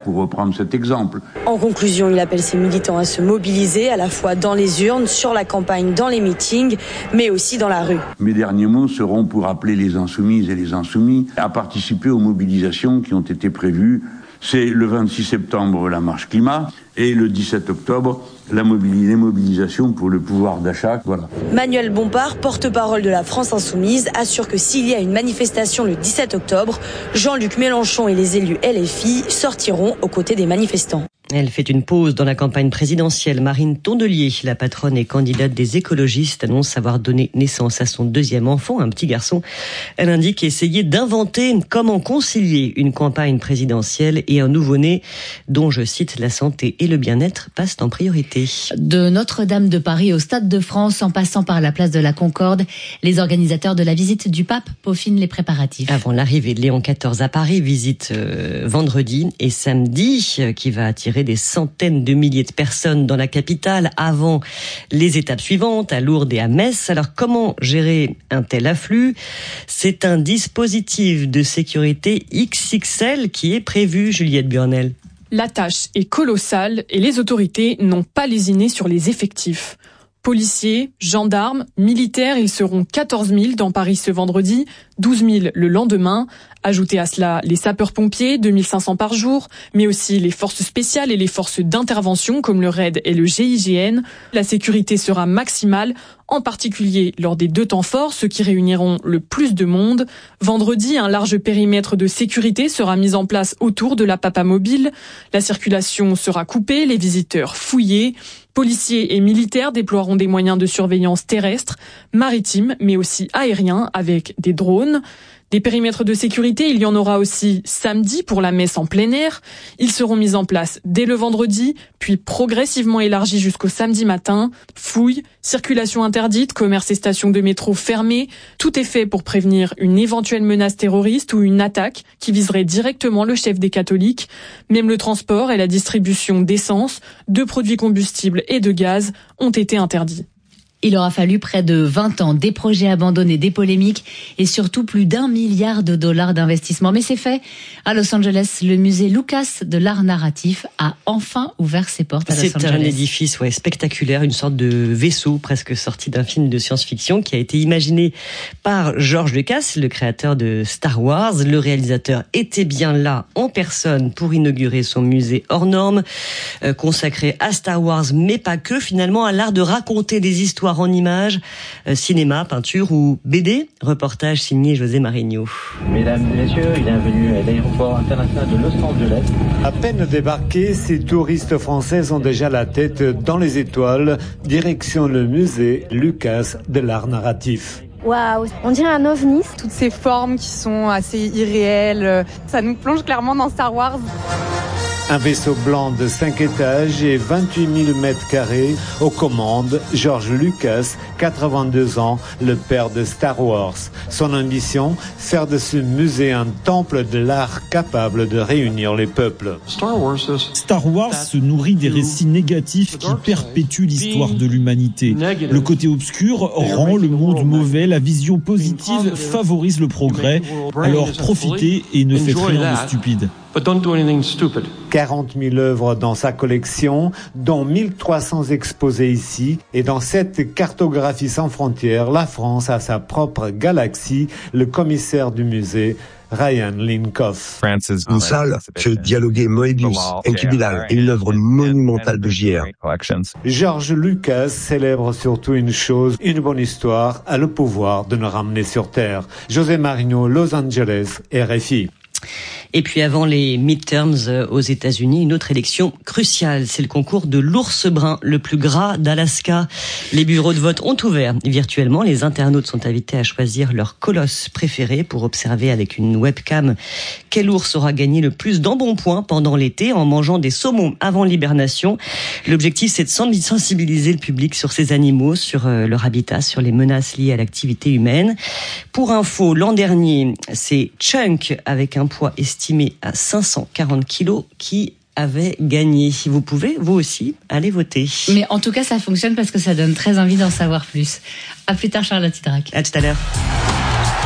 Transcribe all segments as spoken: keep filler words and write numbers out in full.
pour reprendre cet exemple. En conclusion, il appelle ses militants à se mobiliser à la fois dans les urnes, sur la campagne, dans les meetings, mais aussi dans la rue. Mes derniers mots seront pour appeler les insoumises et les insoumis à participer aux mobilisations qui ont été prévues. C'est le vingt-six septembre la marche climat et le dix-sept octobre la mobili- les mobilisations pour le pouvoir d'achat. Voilà. Manuel Bompard, porte-parole de la France Insoumise, assure que s'il y a une manifestation le dix-sept octobre, Jean-Luc Mélenchon et les élus L F I sortiront aux côtés des manifestants. Elle fait une pause dans la campagne présidentielle. Marine Tondelier, la patronne et candidate des écologistes, annonce avoir donné naissance à son deuxième enfant, un petit garçon. Elle indique essayer d'inventer comment concilier une campagne présidentielle et un nouveau-né dont, je cite, la santé et le bien-être passent en priorité. De Notre-Dame de Paris au Stade de France, en passant par la place de la Concorde, les organisateurs de la visite du pape peaufinent les préparatifs. Avant l'arrivée de Léon quatorze à Paris, visite euh, vendredi et samedi, euh, qui va attirer des centaines de milliers de personnes dans la capitale avant les étapes suivantes, à Lourdes et à Metz. Alors, comment gérer un tel afflux ? C'est un dispositif de sécurité X X L qui est prévu, Juliette Burnel. La tâche est colossale et les autorités n'ont pas lésiné sur les effectifs. Policiers, gendarmes, militaires, ils seront quatorze mille dans Paris ce vendredi, douze mille le lendemain. Ajoutez à cela les sapeurs-pompiers, deux mille cinq cents par jour, mais aussi les forces spéciales et les forces d'intervention comme le R A I D et le G I G N. La sécurité sera maximale, en particulier lors des deux temps forts, ceux qui réuniront le plus de monde. Vendredi, un large périmètre de sécurité sera mis en place autour de la Papa Mobile. La circulation sera coupée, les visiteurs fouillés. Policiers et militaires déploieront des moyens de surveillance terrestre, maritime, mais aussi aérien avec des drones. Des périmètres de sécurité, il y en aura aussi samedi pour la messe en plein air. Ils seront mis en place dès le vendredi, puis progressivement élargis jusqu'au samedi matin. Fouilles, circulation interdite, commerces et stations de métro fermées. Tout est fait pour prévenir une éventuelle menace terroriste ou une attaque qui viserait directement le chef des catholiques. Même le transport et la distribution d'essence, de produits combustibles et de gaz ont été interdits. Il aura fallu près de vingt ans, des projets abandonnés, des polémiques et surtout plus d'un milliard de dollars d'investissement. Mais c'est fait. À Los Angeles, le musée Lucas de l'art narratif a enfin ouvert ses portes à Los Angeles. C'est un édifice ouais, spectaculaire, une sorte de vaisseau presque sorti d'un film de science-fiction qui a été imaginé par George Lucas, le créateur de Star Wars. Le réalisateur était bien là en personne pour inaugurer son musée hors norme, euh, consacré à Star Wars, mais pas que, finalement, à l'art de raconter des histoires en images, euh, cinéma, peinture ou B D. Reportage signé José Marigno. Mesdames et messieurs, bienvenue à l'aéroport international de Los Angeles. À peine débarqués, ces touristes français ont déjà la tête dans les étoiles. Direction le musée Lucas de l'art narratif. Waouh, on dirait un ovni. Toutes ces formes qui sont assez irréelles, ça nous plonge clairement dans Star Wars. Un vaisseau blanc de cinq étages et vingt-huit mille mètres carrés. Aux commandes, George Lucas, quatre-vingt-deux ans, le père de Star Wars. Son ambition, faire de ce musée un temple de l'art capable de réunir les peuples. Star Wars se nourrit des récits négatifs qui perpétuent l'histoire de l'humanité. Le côté obscur rend le monde mauvais, la vision positive favorise le progrès. Alors profitez et ne faites rien de stupide. quarante mille œuvres dans sa collection, dont mille trois cents exposées ici. Et dans cette cartographie sans frontières, la France a sa propre galaxie. Le commissaire du musée, Ryan Linkoff. Une salle fait dialoguer Moebius, Enki Bilal et une œuvre monumentale de J R. George Lucas célèbre surtout une chose, une bonne histoire a le pouvoir de nous ramener sur Terre. José Marino, Los Angeles, R F I. Et puis avant les midterms aux États-Unis, une autre élection cruciale, c'est le concours de l'ours brun, le plus gras d'Alaska. Les bureaux de vote ont ouvert virtuellement. Les internautes sont invités à choisir leur colosse préféré pour observer avec une webcam quel ours aura gagné le plus d'embonpoint pendant l'été en mangeant des saumons avant l'hibernation. L'objectif, c'est de sensibiliser le public sur ces animaux, sur leur habitat, sur les menaces liées à l'activité humaine. Pour info, l'an dernier, c'est Chunk avec un poids estimé à cinq cent quarante kilos qui avait gagné. Vous pouvez, vous aussi, aller voter. Mais en tout cas, ça fonctionne parce que ça donne très envie d'en savoir plus. À plus tard, Charlotte Hydrac. À tout à l'heure.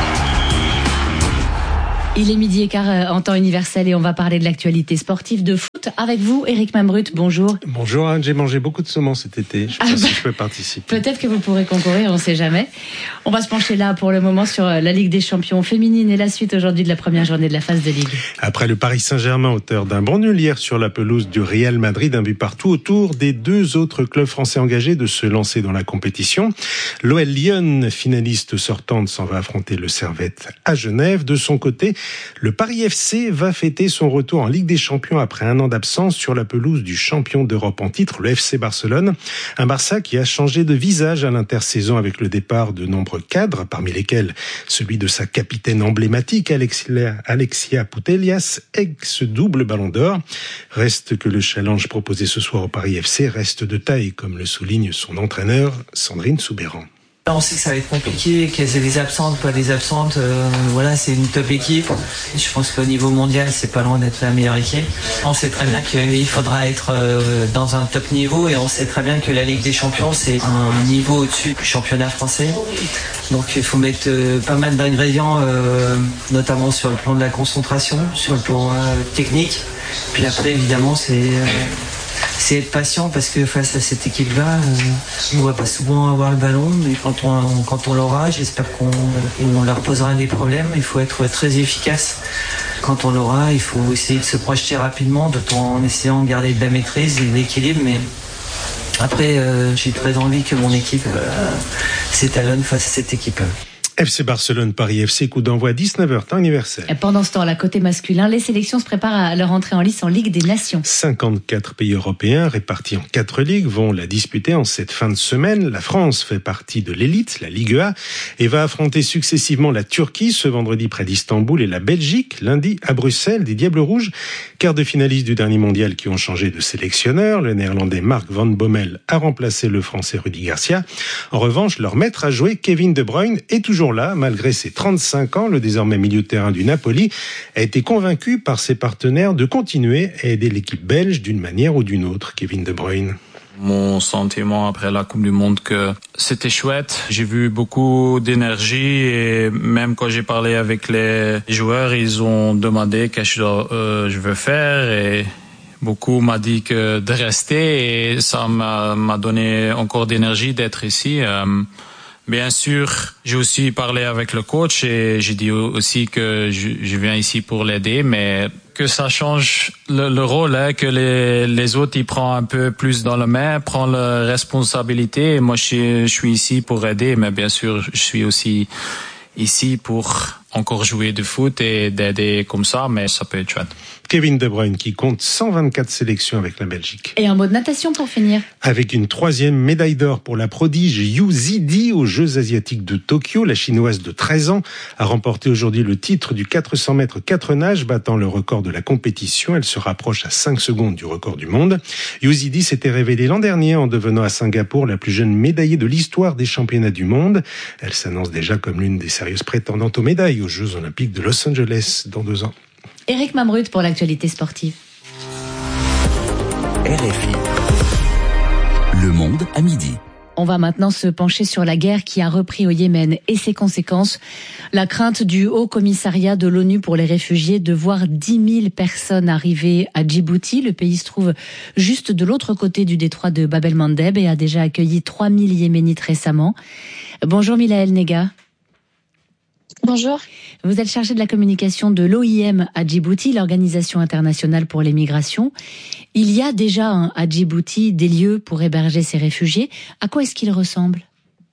Il est midi et quart en temps universel et on va parler de l'actualité sportive de foot. foot avec vous, Eric Mambrut. Bonjour. Bonjour Anne, j'ai mangé beaucoup de saumon cet été. Je sais pas ah bah, si je peux participer. Peut-être que vous pourrez concourir, on ne sait jamais. On va se pencher là pour le moment sur la Ligue des Champions féminine et la suite aujourd'hui de la première journée de la phase de Ligue. Après le Paris Saint-Germain, auteur d'un bon nul hier sur la pelouse du Real Madrid, un but partout autour des deux autres clubs français engagés de se lancer dans la compétition. L'O L Lyon, finaliste sortante, s'en va affronter le Servette à Genève. De son côté, le Paris F C va fêter son retour en Ligue des Champions après un an d'absence sur la pelouse du champion d'Europe en titre, le F C Barcelone. Un Barça qui a changé de visage à l'intersaison avec le départ de nombreux cadres, parmi lesquels celui de sa capitaine emblématique, Alexia, Alexia Putellas, ex-double Ballon d'Or. Reste que le challenge proposé ce soir au Paris F C reste de taille, comme le souligne son entraîneur, Sandrine Soubeyran. On sait que ça va être compliqué, qu'elles aient des absentes, pas des absentes. Euh, voilà, c'est une top équipe. Je pense qu'au niveau mondial, c'est pas loin d'être la meilleure équipe. On sait très bien qu'il faudra être euh, dans un top niveau et on sait très bien que la Ligue des Champions, c'est un niveau au-dessus du championnat français. Donc il faut mettre euh, pas mal d'ingrédients, euh, notamment sur le plan de la concentration, sur le plan euh, technique. Puis après, évidemment, c'est... Euh, c'est être patient parce que face à cette équipe-là, euh, on va pas souvent avoir le ballon, mais quand on, quand on l'aura, j'espère qu'on on leur posera des problèmes. Il faut être très efficace. Quand on l'aura, il faut essayer de se projeter rapidement, tout en essayant de garder de la maîtrise et de l'équilibre. Mais après, euh, j'ai très envie que mon équipe euh, s'étalonne face à cette équipe. F C Barcelone, Paris F C, coup d'envoi dix-neuf heures, temps universel. Et pendant ce temps, là, côté masculin, les sélections se préparent à leur entrée en lice en Ligue des Nations. cinquante-quatre pays européens répartis en quatre ligues vont la disputer en cette fin de semaine. La France fait partie de l'élite, la Ligue A, et va affronter successivement la Turquie ce vendredi près d'Istanbul et la Belgique lundi à Bruxelles, des Diables Rouges. Quart de finalistes du dernier mondial qui ont changé de sélectionneur. Le néerlandais Mark van Bommel a remplacé le français Rudy Garcia. En revanche, leur maître à jouer, Kevin De Bruyne, est toujours là, malgré ses trente-cinq ans. Le désormais milieu de terrain du Napoli a été convaincu par ses partenaires de continuer à aider l'équipe belge d'une manière ou d'une autre. Kevin De Bruyne. Mon sentiment après la Coupe du Monde, que c'était chouette. J'ai vu beaucoup d'énergie et même quand j'ai parlé avec les joueurs, ils ont demandé qu'est-ce que euh, je veux faire et beaucoup m'a dit que de rester et ça m'a, m'a donné encore d'énergie d'être ici. Euh, Bien sûr, j'ai aussi parlé avec le coach et j'ai dit aussi que je, je viens ici pour l'aider, mais que ça change le, le rôle, hein, que les, les autres ils prennent un peu plus dans la main, prennent la responsabilité. Et moi, je, je suis ici pour aider, mais bien sûr, je suis aussi ici pour encore jouer de foot et d'aider comme ça, mais ça peut être chouette. Kevin De Bruyne qui compte cent vingt-quatre sélections avec la Belgique. Et en mode natation pour finir. Avec une troisième médaille d'or pour la prodige Yu Zidi aux Jeux Asiatiques de Tokyo, la chinoise de treize ans a remporté aujourd'hui le titre du quatre cents mètres quatre nages, battant le record de la compétition. Elle se rapproche à cinq secondes du record du monde. Yu Zidi s'était révélée l'an dernier en devenant à Singapour la plus jeune médaillée de l'histoire des championnats du monde. Elle s'annonce déjà comme l'une des sérieuses prétendantes aux médailles aux Jeux Olympiques de Los Angeles dans deux ans. Eric Mambrut pour l'actualité sportive. R F I. Le monde à midi. On va maintenant se pencher sur la guerre qui a repris au Yémen et ses conséquences. La crainte du Haut Commissariat de l'ONU pour les réfugiés de voir dix mille personnes arriver à Djibouti. Le pays se trouve juste de l'autre côté du détroit de Bab el-Mandeb et a déjà accueilli trois mille Yéménites récemment. Bonjour Milaël Nega. Bonjour. Vous êtes chargée de la communication de l'O I M à Djibouti, l'Organisation internationale pour les migrations. Il y a déjà hein, à Djibouti des lieux pour héberger ces réfugiés. À quoi est-ce qu'ils ressemblent ?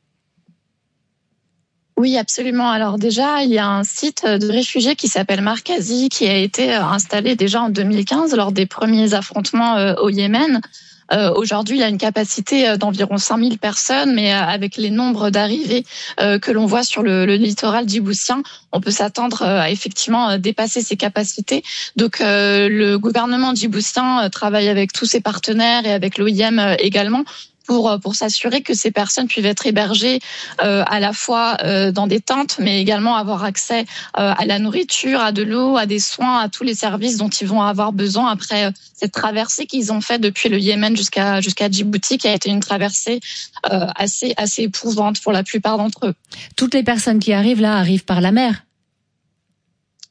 Oui, absolument. Alors déjà, il y a un site de réfugiés qui s'appelle Markazi, qui a été installé déjà en deux mille quinze lors des premiers affrontements au Yémen. Euh, aujourd'hui, il a une capacité d'environ cinq mille personnes, mais avec les nombres d'arrivées euh, que l'on voit sur le, le littoral djiboutien, on peut s'attendre à effectivement dépasser ces capacités. Donc, euh, le gouvernement djiboutien travaille avec tous ses partenaires et avec l'O I M également pour pour s'assurer que ces personnes puissent être hébergées euh, à la fois euh, dans des tentes, mais également avoir accès euh, à la nourriture, à de l'eau, à des soins, à tous les services dont ils vont avoir besoin après euh, cette traversée qu'ils ont fait depuis le Yémen jusqu'à jusqu'à Djibouti, qui a été une traversée euh, assez assez éprouvante pour la plupart d'entre eux. Toutes les personnes qui arrivent là arrivent par la mer.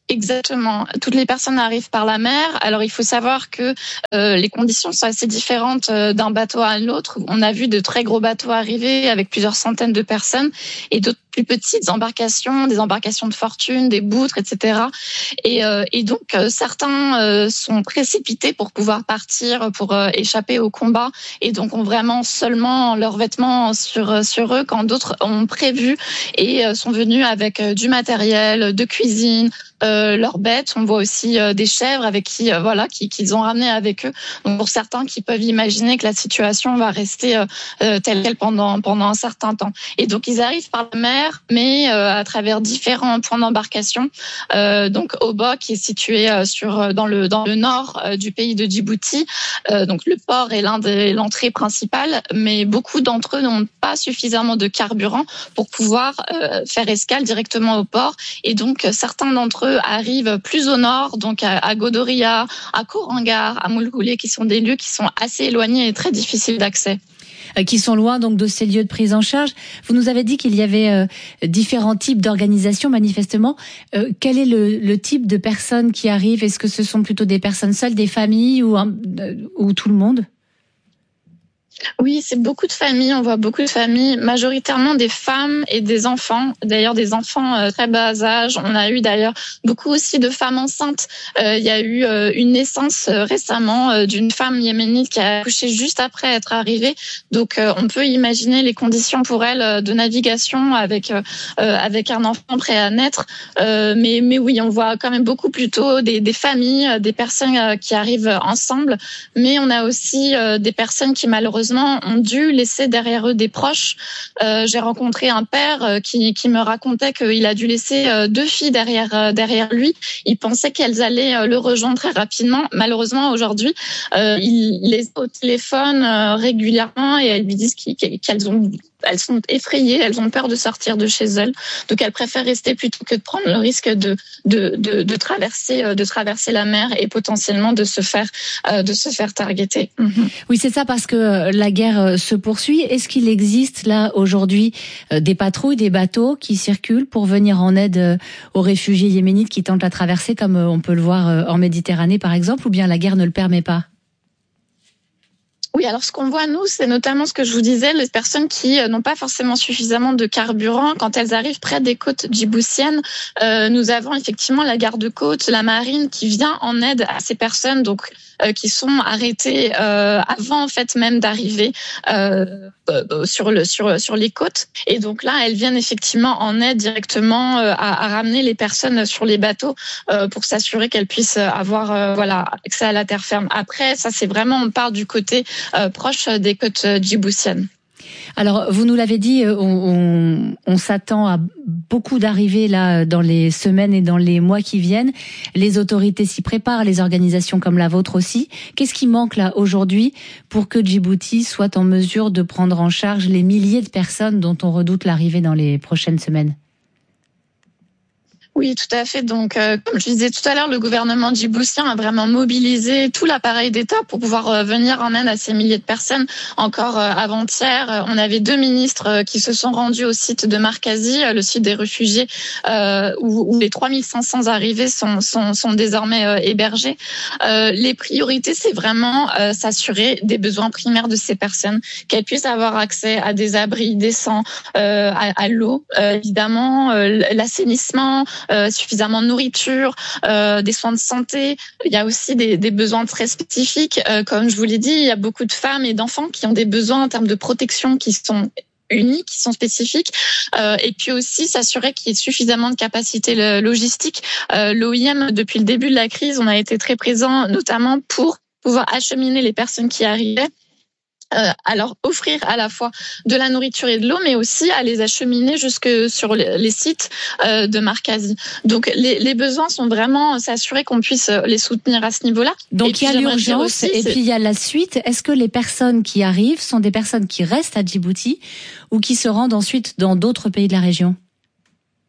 Exactement. Toutes les personnes arrivent par la mer. Alors, il faut savoir que euh, les conditions sont assez différentes euh, d'un bateau à l'autre. On a vu de très gros bateaux arriver avec plusieurs centaines de personnes et d'autres plus petites embarcations, des embarcations de fortune, des boutres, et cetera. Et, euh, et donc, euh, certains euh, sont précipités pour pouvoir partir, pour euh, échapper au combat et donc ont vraiment seulement leurs vêtements sur, sur eux, quand d'autres ont prévu et euh, sont venus avec euh, du matériel, de cuisine, Euh, leurs bêtes. On voit aussi euh, des chèvres avec qui, euh, voilà, qui, qu'ils ont ramené avec eux. Donc pour certains qui peuvent imaginer que la situation va rester euh, euh, telle quelle pendant pendant un certain temps. Et donc ils arrivent par la mer, mais euh, à travers différents points d'embarcation. Euh, donc Obo, qui est situé euh, sur dans le dans le nord euh, du pays de Djibouti. Euh, donc le port est l'un des l'entrée principale, mais beaucoup d'entre eux n'ont pas suffisamment de carburant pour pouvoir euh, faire escale directement au port. Et donc certains d'entre eux arrivent plus au nord, donc à, à Godoria, à Korangar, à Moulgoulé, qui sont des lieux qui sont assez éloignés et très difficiles d'accès. Qui sont loin donc de ces lieux de prise en charge. Vous nous avez dit qu'il y avait euh, différents types d'organisations, manifestement. Euh, quel est le, le type de personnes qui arrivent? Est-ce que ce sont plutôt des personnes seules, des familles ou, un, euh, ou tout le monde? Oui, c'est beaucoup de familles. On voit beaucoup de familles, majoritairement des femmes et des enfants. D'ailleurs, des enfants euh, très bas âge. On a eu d'ailleurs beaucoup aussi de femmes enceintes. Euh, il y a eu euh, une naissance euh, récemment euh, d'une femme yéménite qui a accouché juste après être arrivée. Donc, euh, on peut imaginer les conditions pour elle euh, de navigation avec euh, avec un enfant prêt à naître. Euh, mais mais oui, on voit quand même beaucoup plutôt des, des familles, des personnes euh, qui arrivent ensemble. Mais on a aussi euh, des personnes qui malheureusement ont dû laisser derrière eux des proches. Euh, j'ai rencontré un père euh, qui, qui me racontait qu'il a dû laisser euh, deux filles derrière, euh, derrière lui. Il pensait qu'elles allaient euh, le rejoindre très rapidement. Malheureusement, aujourd'hui, euh, il les a au téléphone euh, régulièrement et elles lui disent qu'elles ont... Elles sont effrayées, elles ont peur de sortir de chez elles, donc elles préfèrent rester plutôt que de prendre le risque de de de, de traverser de traverser la mer et potentiellement de se faire de se faire targeter. Mm-hmm. Oui, c'est ça, parce que la guerre se poursuit. Est-ce qu'il existe là aujourd'hui des patrouilles, des bateaux qui circulent pour venir en aide aux réfugiés yéménites qui tentent la traversée, comme on peut le voir en Méditerranée par exemple, ou bien la guerre ne le permet pas? Oui, alors ce qu'on voit, nous, c'est notamment ce que je vous disais, les personnes qui n'ont pas forcément suffisamment de carburant. Quand elles arrivent près des côtes djiboutiennes, euh, nous avons effectivement la garde-côte, la marine qui vient en aide à ces personnes, donc euh, qui sont arrêtées euh, avant en fait même d'arriver euh, sur le sur sur les côtes. Et donc là, elles viennent effectivement en aide directement euh, à, à ramener les personnes sur les bateaux euh, pour s'assurer qu'elles puissent avoir euh, voilà accès à la terre ferme. Après, ça c'est vraiment, on part du côté Euh, proche des côtes djiboutiennes. Alors, vous nous l'avez dit, on, on, on s'attend à beaucoup d'arrivées là dans les semaines et dans les mois qui viennent. Les autorités s'y préparent, les organisations comme la vôtre aussi. Qu'est-ce qui manque là aujourd'hui pour que Djibouti soit en mesure de prendre en charge les milliers de personnes dont on redoute l'arrivée dans les prochaines semaines? Oui, tout à fait. Donc, euh, comme je disais tout à l'heure, le gouvernement djiboutien a vraiment mobilisé tout l'appareil d'État pour pouvoir euh, venir en aide à ces milliers de personnes. Encore euh, avant-hier, euh, on avait deux ministres euh, qui se sont rendus au site de Markazi, euh, le site des réfugiés, euh, où, où les trois mille cinq cents arrivés sont, sont, sont désormais euh, hébergés. Euh, les priorités, c'est vraiment euh, s'assurer des besoins primaires de ces personnes, qu'elles puissent avoir accès à des abris décents, euh, à, à l'eau, euh, évidemment, euh, l'assainissement, Euh, suffisamment de nourriture, euh, des soins de santé. Il y a aussi des, des besoins très spécifiques. Euh, comme je vous l'ai dit, il y a beaucoup de femmes et d'enfants qui ont des besoins en termes de protection qui sont uniques, qui sont spécifiques. Euh, et puis aussi s'assurer qu'il y ait suffisamment de capacité logistique. Euh, L'O I M, depuis le début de la crise, on a été très présent, notamment pour pouvoir acheminer les personnes qui arrivaient. Euh, alors offrir à la fois de la nourriture et de l'eau, mais aussi à les acheminer jusque sur les sites euh, de Markazi. Donc les, les besoins sont vraiment s'assurer qu'on puisse les soutenir à ce niveau-là. Donc il y a l'urgence et puis il y a la suite. Est-ce que les personnes qui arrivent sont des personnes qui restent à Djibouti ou qui se rendent ensuite dans d'autres pays de la région ?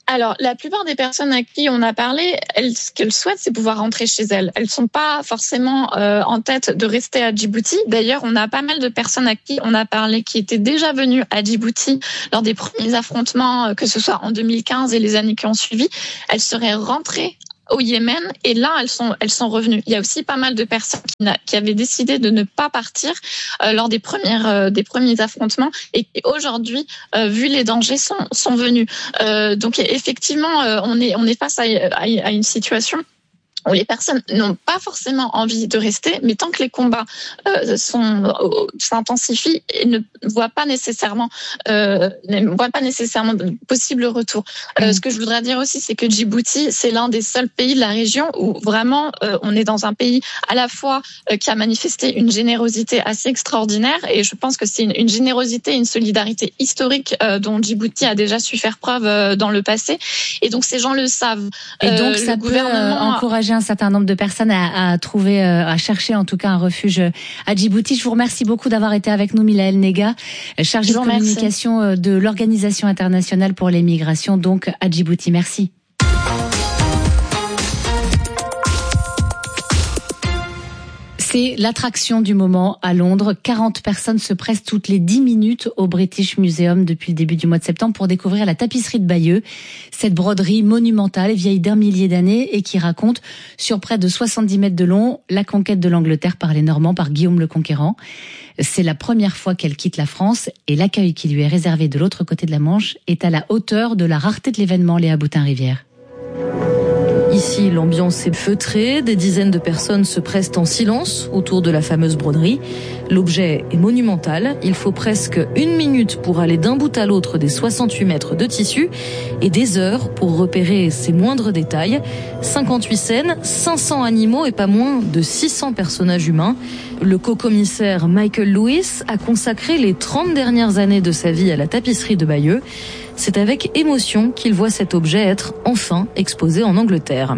Alors, la plupart des personnes à qui on a parlé, elles, ce qu'elles souhaitent, c'est pouvoir rentrer chez elles. Elles sont pas forcément euh, en tête de rester à Djibouti. D'ailleurs, on a pas mal de personnes à qui on a parlé qui étaient déjà venues à Djibouti lors des premiers affrontements, que ce soit en deux mille quinze et les années qui ont suivi. Elles seraient rentrées au Yémen et là elles sont elles sont revenues. Il y a aussi pas mal de personnes qui, qui avaient décidé de ne pas partir euh, lors des premières euh, des premiers affrontements et qui aujourd'hui euh, vu les dangers sont sont venus. Euh, donc effectivement euh, on est on est face à, à, à une situation où les personnes n'ont pas forcément envie de rester, mais tant que les combats euh, sont euh, s'intensifient, ils ne voient pas nécessairement euh, ne voient pas nécessairement de possible retour. Euh, mmh. Ce que je voudrais dire aussi, c'est que Djibouti, c'est l'un des seuls pays de la région où vraiment euh, on est dans un pays à la fois euh, qui a manifesté une générosité assez extraordinaire, et je pense que c'est une, une générosité, une solidarité historique euh, dont Djibouti a déjà su faire preuve euh, dans le passé, et donc ces gens le savent. Et donc euh, ça le peut gouvernement encourager un certain nombre de personnes à, à trouver, à chercher en tout cas un refuge à Djibouti. Je vous remercie beaucoup d'avoir été avec nous, Milaëlle Nega, chargée de communication de l'Organisation internationale pour les migrations, donc à Djibouti. Merci. C'est l'attraction du moment à Londres. quarante personnes se pressent toutes les dix minutes au British Museum depuis le début du mois de septembre pour découvrir la tapisserie de Bayeux. Cette broderie monumentale, vieille d'un millier d'années et qui raconte, sur près de soixante-dix mètres de long, la conquête de l'Angleterre par les Normands, par Guillaume le Conquérant. C'est la première fois qu'elle quitte la France et l'accueil qui lui est réservé de l'autre côté de la Manche est à la hauteur de la rareté de l'événement, Léa Boutin-Rivière. Ici, l'ambiance est feutrée, des dizaines de personnes se pressent en silence autour de la fameuse broderie. L'objet est monumental, il faut presque une minute pour aller d'un bout à l'autre des soixante-huit mètres de tissu et des heures pour repérer ses moindres détails. cinquante-huit scènes, cinq cents animaux et pas moins de six cents personnages humains. Le co-commissaire Michael Lewis a consacré les trente dernières années de sa vie à la tapisserie de Bayeux. C'est avec émotion qu'il voit cet objet être enfin exposé en Angleterre.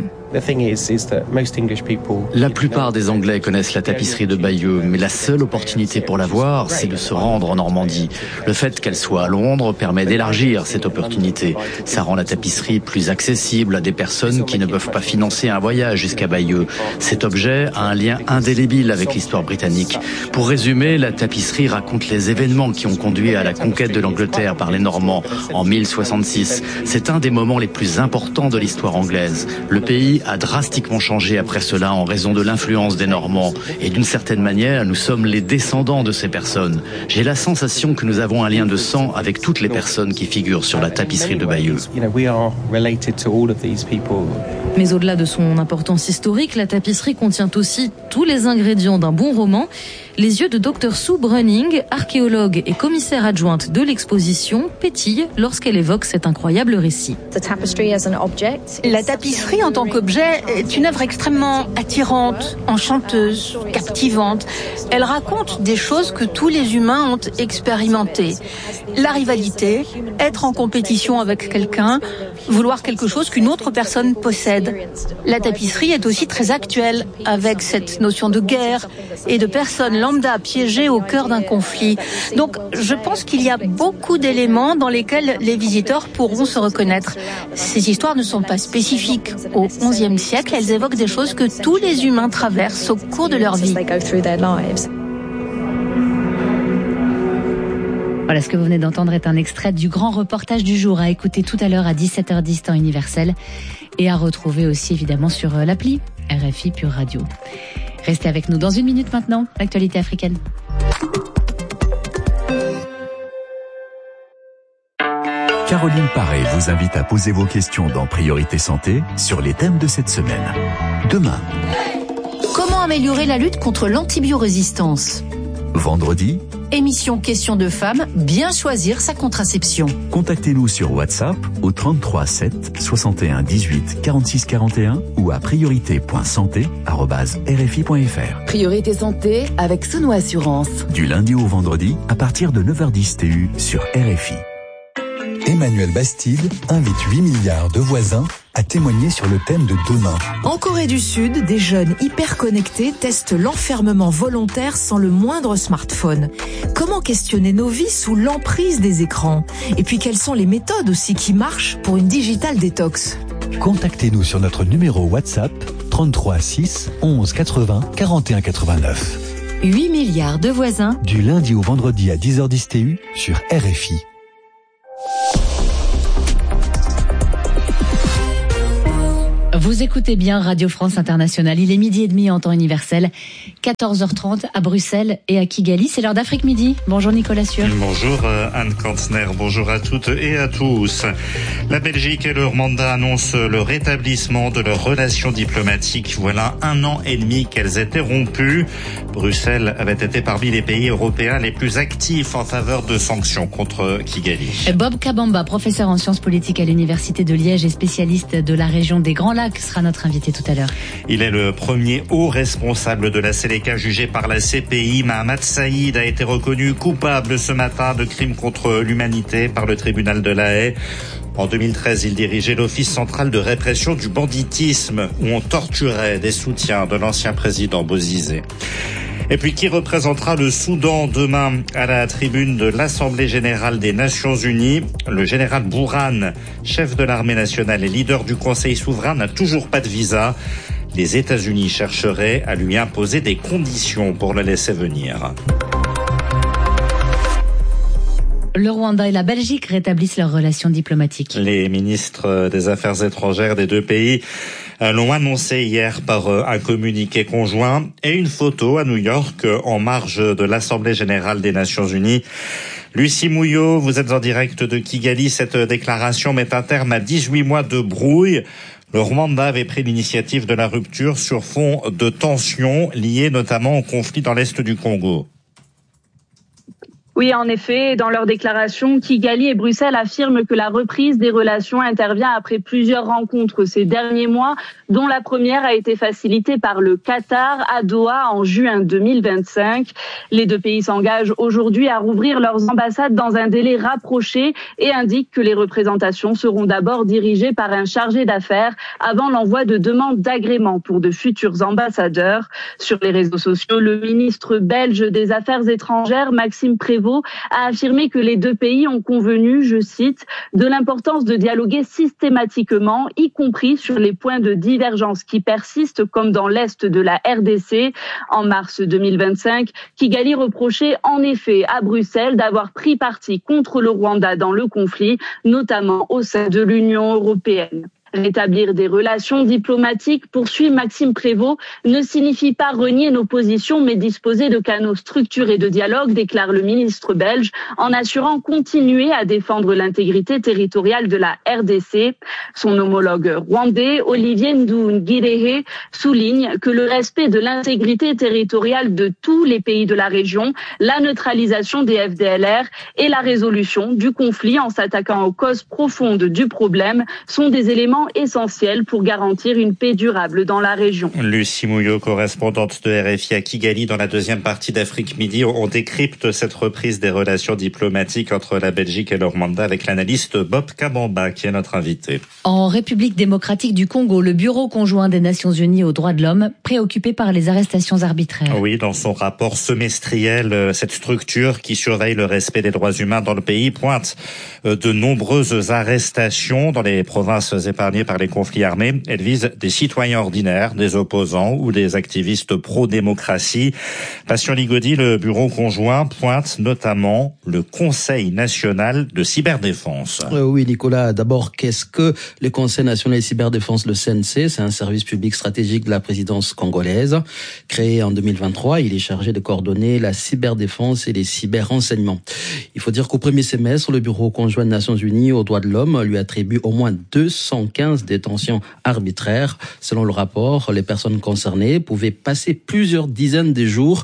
La plupart des Anglais connaissent la tapisserie de Bayeux, mais la seule opportunité pour la voir, c'est de se rendre en Normandie. Le fait qu'elle soit à Londres permet d'élargir cette opportunité. Ça rend la tapisserie plus accessible à des personnes qui ne peuvent pas financer un voyage jusqu'à Bayeux. Cet objet a un lien indélébile avec l'histoire britannique. Pour résumer, la tapisserie raconte les événements qui ont conduit à la conquête de l'Angleterre par les Normands en mille soixante-six. C'est un des moments les plus importants de l'histoire anglaise. Le pays a drastiquement changé après cela en raison de l'influence des Normands. Et d'une certaine manière, nous sommes les descendants de ces personnes. J'ai la sensation que nous avons un lien de sang avec toutes les personnes qui figurent sur la tapisserie de Bayeux. Mais au-delà de son importance historique, la tapisserie contient aussi tous les ingrédients d'un bon roman. Les yeux de Docteur Sue Brunning, archéologue et commissaire adjointe de l'exposition, pétillent lorsqu'elle évoque cet incroyable récit. La tapisserie en tant qu'objet est une œuvre extrêmement attirante, enchanteuse, captivante. Elle raconte des choses que tous les humains ont expérimentées. La rivalité, être en compétition avec quelqu'un, vouloir quelque chose qu'une autre personne possède. La tapisserie est aussi très actuelle avec cette notion de guerre et de personnes lambda piégées au cœur d'un conflit. Donc je pense qu'il y a beaucoup d'éléments dans lesquels les visiteurs pourront se reconnaître. Ces histoires ne sont pas spécifiques au onzième siècle, elles évoquent des choses que tous les humains traversent au cours de leur vie. Voilà, ce que vous venez d'entendre est un extrait du grand reportage du jour à écouter tout à l'heure à dix-sept heures dix temps universel et à retrouver aussi évidemment sur l'appli R F I Pure Radio. Restez avec nous dans une minute maintenant, l'actualité africaine. Caroline Paré vous invite à poser vos questions dans Priorité Santé sur les thèmes de cette semaine. Demain. Comment améliorer la lutte contre l'antibiorésistance ? Vendredi. Émission Questions de femmes, bien choisir sa contraception. Contactez-nous sur WhatsApp au trente-trois sept soixante et un dix-huit quarante-six quarante et un ou à priorité point santé arobase r f i point f r. Priorité Santé avec Sono Assurance. Du lundi au vendredi à partir de neuf heures dix T U sur R F I. Emmanuel Bastide invite huit milliards de voisins a témoigné sur le thème de demain. En Corée du Sud, des jeunes hyper connectés testent l'enfermement volontaire sans le moindre smartphone. Comment questionner nos vies sous l'emprise des écrans? Et puis quelles sont les méthodes aussi qui marchent pour une digital détox? Contactez-nous sur notre numéro WhatsApp trente-trois six onze quatre-vingts quarante et un quatre-vingt-neuf. huit milliards de voisins. Du lundi au vendredi à dix heures dix T U sur R F I. Vous écoutez bien Radio France Internationale. Il est midi et demi en temps universel, quatorze heures trente à Bruxelles et à Kigali. C'est l'heure d'Afrique Midi. Bonjour Nicolas Sûr. Bonjour Anne Kantner, bonjour à toutes et à tous. La Belgique et le Rwanda annoncent le rétablissement de leurs relations diplomatiques. Voilà un an et demi qu'elles étaient rompues. Bruxelles avait été parmi les pays européens les plus actifs en faveur de sanctions contre Kigali. Bob Kabamba, professeur en sciences politiques à l'Université de Liège et spécialiste de la région des Grands Lacs, sera notre invité tout à l'heure. Il est le premier haut responsable de la Seleka jugé par la C P I. Mahamat Saïd a été reconnu coupable ce matin de crimes contre l'humanité par le tribunal de La Haye. En deux mille treize, il dirigeait l'Office central de répression du banditisme où on torturait des soutiens de l'ancien président Bozizé. Et puis, qui représentera le Soudan demain à la tribune de l'Assemblée générale des Nations unies? Le général Bourhan, chef de l'armée nationale et leader du Conseil souverain, n'a toujours pas de visa. Les États-Unis chercheraient à lui imposer des conditions pour le laisser venir. Le Rwanda et la Belgique rétablissent leurs relations diplomatiques. Les ministres des Affaires étrangères des deux pays l'ont annoncé hier par un communiqué conjoint et une photo à New York en marge de l'Assemblée générale des Nations unies. Lucie Mouillot, vous êtes en direct de Kigali. Cette déclaration met un terme à dix-huit mois de brouille. Le Rwanda avait pris l'initiative de la rupture sur fond de tensions liées notamment au conflit dans l'est du Congo. Oui, en effet, dans leur déclaration, Kigali et Bruxelles affirment que la reprise des relations intervient après plusieurs rencontres ces derniers mois, dont la première a été facilitée par le Qatar à Doha en juin deux mille vingt-cinq. Les deux pays s'engagent aujourd'hui à rouvrir leurs ambassades dans un délai rapproché et indiquent que les représentations seront d'abord dirigées par un chargé d'affaires avant l'envoi de demandes d'agrément pour de futurs ambassadeurs. Sur les réseaux sociaux, le ministre belge des Affaires étrangères, Maxime Prévost, a affirmé que les deux pays ont convenu, je cite, de l'importance de dialoguer systématiquement, y compris sur les points de divergence qui persistent, comme dans l'est de la R D C. En mars deux mille vingt-cinq, Kigali reprochait en effet à Bruxelles d'avoir pris parti contre le Rwanda dans le conflit, notamment au sein de l'Union européenne. Rétablir des relations diplomatiques, poursuit Maxime Prévost, ne signifie pas renier nos positions, mais disposer de canaux structurés de dialogue, déclare le ministre belge, en assurant continuer à défendre l'intégrité territoriale de la R D C. Son homologue rwandais, Olivier Nduhungirehe, souligne que le respect de l'intégrité territoriale de tous les pays de la région, la neutralisation des F D L R et la résolution du conflit en s'attaquant aux causes profondes du problème sont des éléments essentiel pour garantir une paix durable dans la région. Lucie Mouillot, correspondante de R F I à Kigali, dans la deuxième partie d'Afrique Midi. On décrypte cette reprise des relations diplomatiques entre la Belgique et le Rwanda avec l'analyste Bob Kabamba, qui est notre invité. En République démocratique du Congo, le Bureau conjoint des Nations Unies aux droits de l'homme, préoccupé par les arrestations arbitraires. Oui, dans son rapport semestriel, cette structure qui surveille le respect des droits humains dans le pays pointe de nombreuses arrestations dans les provinces épargnées par les conflits armés. Elle vise des citoyens ordinaires, des opposants ou des activistes pro-démocratie. Passion Ligodi, le bureau conjoint pointe notamment le Conseil national de cyberdéfense. Euh, oui, Nicolas, d'abord, qu'est-ce que le Conseil national de cyberdéfense, le C N C? C'est un service public stratégique de la présidence congolaise. Créé en deux mille vingt-trois, il est chargé de coordonner la cyberdéfense et les cyberrenseignements. Il faut dire qu'au premier semestre, le bureau conjoint des Nations Unies aux droits de l'homme lui attribue au moins deux cent quinze détentions arbitraires. Selon le rapport, les personnes concernées pouvaient passer plusieurs dizaines de jours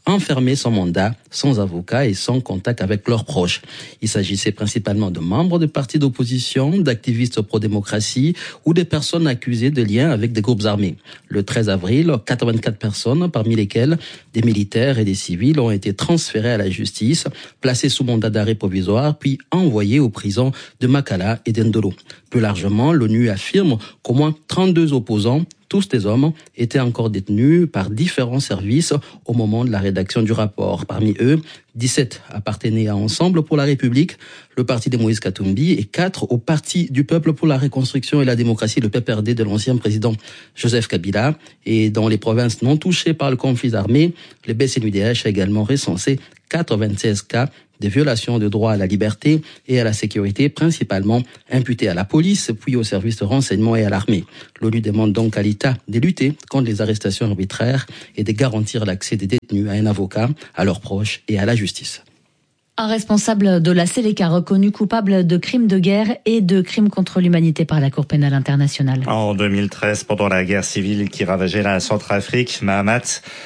enfermés sans mandat, sans avocat et sans contact avec leurs proches. Il s'agissait principalement de membres de partis d'opposition, d'activistes pro-démocratie ou des personnes accusées de liens avec des groupes armés. Le treize avril, quatre-vingt-quatre personnes, parmi lesquelles des militaires et des civils, ont été transférées à la justice, placées sous mandat d'arrêt provisoire, puis envoyées aux prisons de Makala et d'Endolo. Plus largement, l'ONU affirme qu'au moins trente-deux opposants, tous des hommes, étaient encore détenus par différents services au moment de la rédaction du rapport. Parmi eux, dix-sept appartenaient à Ensemble pour la République, le parti de Moïse Katumbi, et quatre au Parti du Peuple pour la Reconstruction et la Démocratie, le P P R D de l'ancien président Joseph Kabila. Et dans les provinces non touchées par le conflit armé, le B C N U D H a également recensé quatre-vingt-seize cas de violations de droit à la liberté et à la sécurité, principalement imputés à la police, puis aux services de renseignement et à l'armée. L'ONU demande donc à l'État de lutter contre les arrestations arbitraires et de garantir l'accès des détenus à un avocat, à leurs proches et à la justice. Un responsable de la Seleka reconnu coupable de crimes de guerre et de crimes contre l'humanité par la Cour pénale internationale. En deux mille treize, pendant la guerre civile qui ravageait la Centrafrique, Mahamat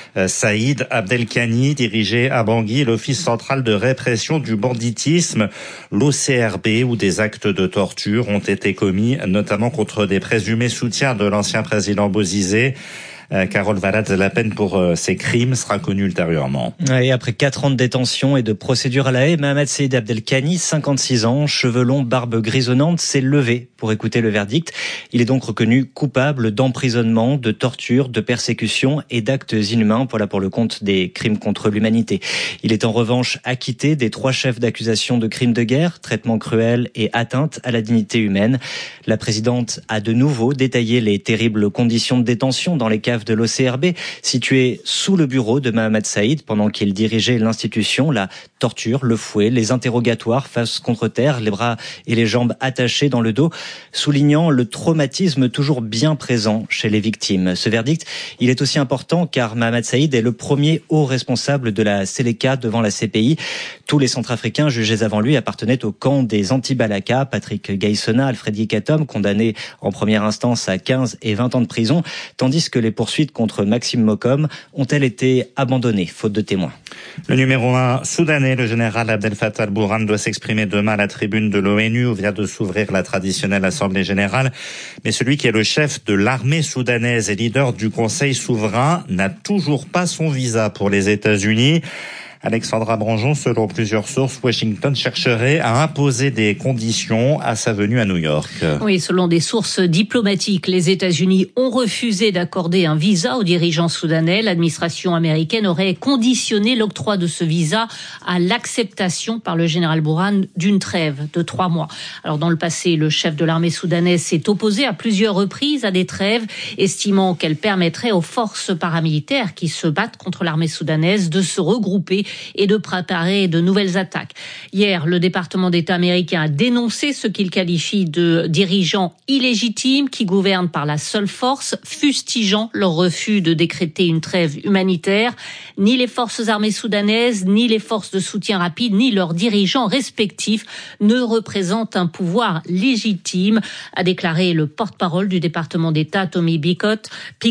Saïd Abdelkani dirigeait à Bangui l'Office central de répression du banditisme, l'O C R B, où des actes de torture ont été commis, notamment contre des présumés soutiens de l'ancien président Bozizé. Carole Valade, la peine pour ces crimes sera connue ultérieurement. Et après quatre ans de détention et de procédure à la haie, Mahamat Saïd Abdelkani, cinquante-six ans, cheveux longs, barbe grisonnante, s'est levé pour écouter le verdict. Il est donc reconnu coupable d'emprisonnement, de torture, de persécution et d'actes inhumains pour, là, pour le compte des crimes contre l'humanité. Il est en revanche acquitté des trois chefs d'accusation de crimes de guerre, traitement cruel et atteinte à la dignité humaine. La présidente a de nouveau détaillé les terribles conditions de détention dans les caves de l'O C R B, situé sous le bureau de Mahamat Saïd pendant qu'il dirigeait l'institution. La torture, le fouet, les interrogatoires face contre terre, les bras et les jambes attachés dans le dos, soulignant le traumatisme toujours bien présent chez les victimes. Ce verdict, il est aussi important car Mahamat Saïd est le premier haut responsable de la Seleka devant la C P I. Tous les Centrafricains jugés avant lui appartenaient au camp des anti-Balaka. Patrick Gaïssona, Alfred Yekatom, condamnés en première instance à quinze et vingt ans de prison, tandis que les poursuites contre Maxime Mokom ont-elles été abandonnées, faute de témoins. Le numéro un soudanais, le général Abdel Fattah al-Burhan, doit s'exprimer demain à la tribune de l'ONU où vient de s'ouvrir la traditionnelle Assemblée générale. Mais celui qui est le chef de l'armée soudanaise et leader du Conseil souverain n'a toujours pas son visa pour les États-Unis. Alexandra Branjon, selon plusieurs sources, Washington chercherait à imposer des conditions à sa venue à New York. Oui, selon des sources diplomatiques, les États-Unis ont refusé d'accorder un visa aux dirigeants soudanais. L'administration américaine aurait conditionné l'octroi de ce visa à l'acceptation par le général Burhan d'une trêve de trois mois. Alors, dans le passé, le chef de l'armée soudanaise s'est opposé à plusieurs reprises à des trêves, estimant qu'elles permettraient aux forces paramilitaires qui se battent contre l'armée soudanaise de se regrouper et de préparer de nouvelles attaques. Hier, le département d'État américain a dénoncé ce qu'il qualifie de dirigeants illégitimes qui gouvernent par la seule force, fustigeant leur refus de décréter une trêve humanitaire. Ni les forces armées soudanaises, ni les forces de soutien rapide, ni leurs dirigeants respectifs ne représentent un pouvoir légitime, a déclaré le porte-parole du département d'État, Tommy Piggott.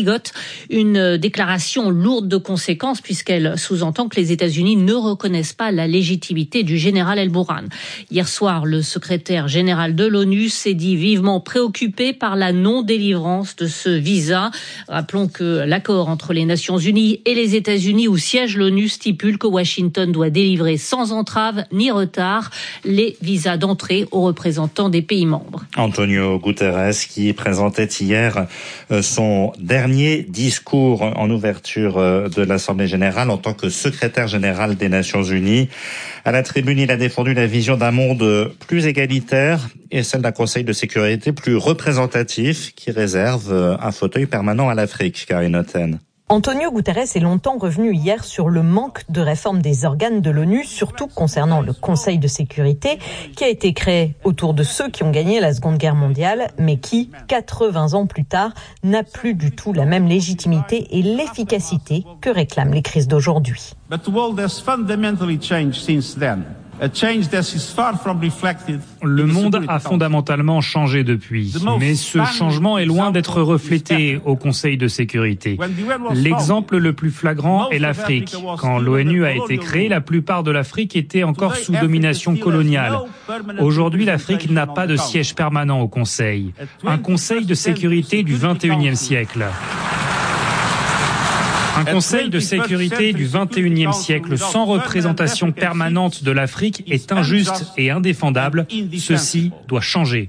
Une déclaration lourde de conséquences puisqu'elle sous-entend que les États-Unis ne reconnaissent pas la légitimité du général El-Burhan. Hier soir, le secrétaire général de l'ONU s'est dit vivement préoccupé par la non-délivrance de ce visa. Rappelons que l'accord entre les Nations Unies et les États-Unis où siège l'ONU stipule que Washington doit délivrer sans entrave ni retard les visas d'entrée aux représentants des pays membres. Antonio Guterres qui présentait hier son dernier discours en ouverture de l'Assemblée générale en tant que secrétaire général des Nations Unies. À la tribune, il a défendu la vision d'un monde plus égalitaire et celle d'un Conseil de sécurité plus représentatif qui réserve un fauteuil permanent à l'Afrique, Karine Otten. Antonio Guterres est longtemps revenu hier sur le manque de réforme des organes de l'ONU, surtout concernant le Conseil de sécurité, qui a été créé autour de ceux qui ont gagné la Seconde Guerre mondiale, mais qui, quatre-vingts ans plus tard, n'a plus du tout la même légitimité et l'efficacité que réclament les crises d'aujourd'hui. But the world has fundamentally changed since then. Le monde a fondamentalement changé depuis, mais ce changement est loin d'être reflété au Conseil de sécurité. L'exemple le plus flagrant est l'Afrique. Quand l'ONU a été créée, la plupart de l'Afrique était encore sous domination coloniale. Aujourd'hui, l'Afrique n'a pas de siège permanent au Conseil. Un Conseil de sécurité du vingt et unième siècle. Un Conseil de sécurité du vingt et unième siècle sans représentation permanente de l'Afrique est injuste et indéfendable. Ceci doit changer.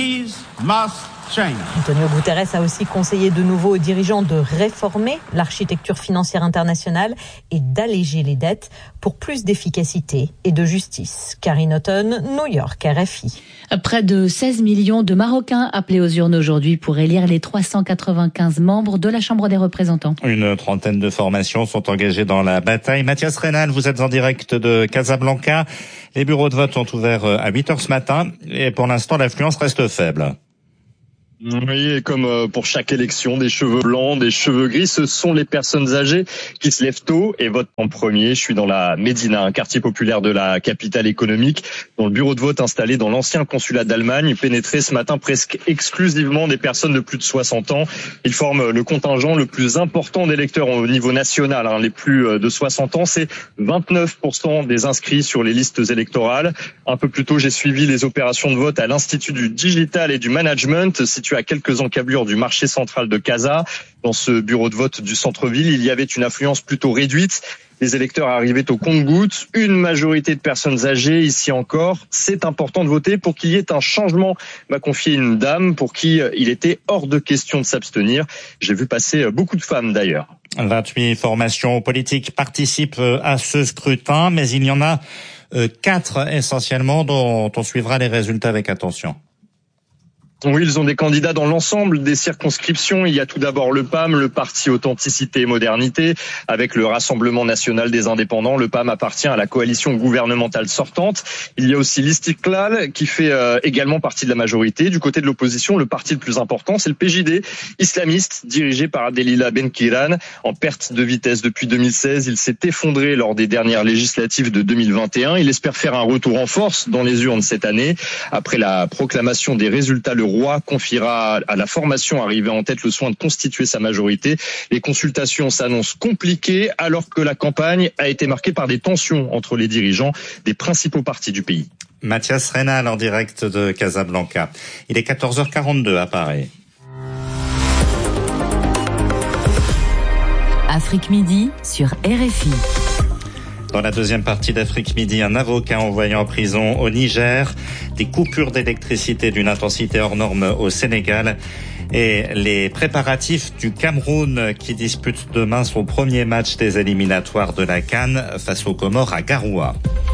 Antonio Guterres a aussi conseillé de nouveau aux dirigeants de réformer l'architecture financière internationale et d'alléger les dettes pour plus d'efficacité et de justice. Karine Houghton, New York, R F I. Près de seize millions de Marocains appelés aux urnes aujourd'hui pour élire les trois cent quatre-vingt-quinze membres de la Chambre des représentants. Une trentaine de formations sont engagées dans la bataille. Mathias Reynal, vous êtes en direct de Casablanca. Les bureaux de vote ont ouvert à huit heures ce matin et pour l'instant l'affluence reste faible. Oui, et comme pour chaque élection, des cheveux blancs, des cheveux gris, ce sont les personnes âgées qui se lèvent tôt et votent en premier. Je suis dans la Médina, un quartier populaire de la capitale économique, dont le bureau de vote installé dans l'ancien consulat d'Allemagne pénétrait ce matin presque exclusivement des personnes de plus de soixante ans. Ils forment le contingent le plus important d'électeurs au niveau national. Hein. Les plus de soixante ans, c'est vingt-neuf pour cent des inscrits sur les listes électorales. Un peu plus tôt, j'ai suivi les opérations de vote à l'Institut du Digital et du Management, situé à quelques encablures du marché central de Casa. Dans ce bureau de vote du centre-ville, il y avait une affluence plutôt réduite. Les électeurs arrivaient au compte-gouttes, une majorité de personnes âgées ici encore. C'est important de voter pour qu'il y ait un changement, m'a confié une dame pour qui il était hors de question de s'abstenir. J'ai vu passer beaucoup de femmes d'ailleurs. vingt-huit formations politiques participent à ce scrutin, mais il y en a quatre essentiellement dont on suivra les résultats avec attention. Oui, ils ont des candidats dans l'ensemble des circonscriptions. Il y a tout d'abord le P A M, le Parti Authenticité et Modernité, avec le Rassemblement National des Indépendants. Le P A M appartient à la coalition gouvernementale sortante. Il y a aussi l'Istiklal, qui fait euh, également partie de la majorité. Du côté de l'opposition, le parti le plus important, c'est le P J D, islamiste, dirigé par Abdelila Benkiran. En perte de vitesse depuis deux mille seize, il s'est effondré lors des dernières législatives de deux mille vingt et un. Il espère faire un retour en force dans les urnes cette année. Après la proclamation des résultats, le roi confiera à la formation arrivée en tête le soin de constituer sa majorité. Les consultations s'annoncent compliquées alors que la campagne a été marquée par des tensions entre les dirigeants des principaux partis du pays. Mathias Reynal en direct de Casablanca. Il est quatorze heures quarante-deux à Paris. Afrique Midi sur R F I. Dans la deuxième partie d'Afrique Midi, un avocat envoyé en prison au Niger, des coupures d'électricité d'une intensité hors norme au Sénégal et les préparatifs du Cameroun qui dispute demain son premier match des éliminatoires de la CAN face aux Comores à Garoua.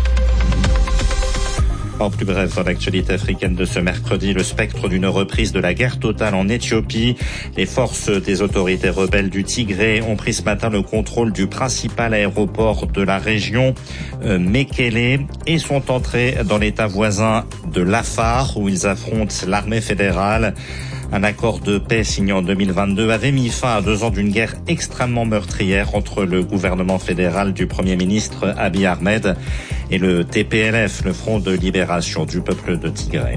En plus bref, dans l'actualité africaine de ce mercredi, le spectre d'une reprise de la guerre totale en Éthiopie. Les forces des autorités rebelles du Tigré ont pris ce matin le contrôle du principal aéroport de la région, euh, Mekele, et sont entrés dans l'état voisin de l'Afar, où ils affrontent l'armée fédérale. Un accord de paix signé en deux mille vingt-deux avait mis fin à deux ans d'une guerre extrêmement meurtrière entre le gouvernement fédéral du Premier ministre Abiy Ahmed et le T P L F, le Front de libération du peuple de Tigré.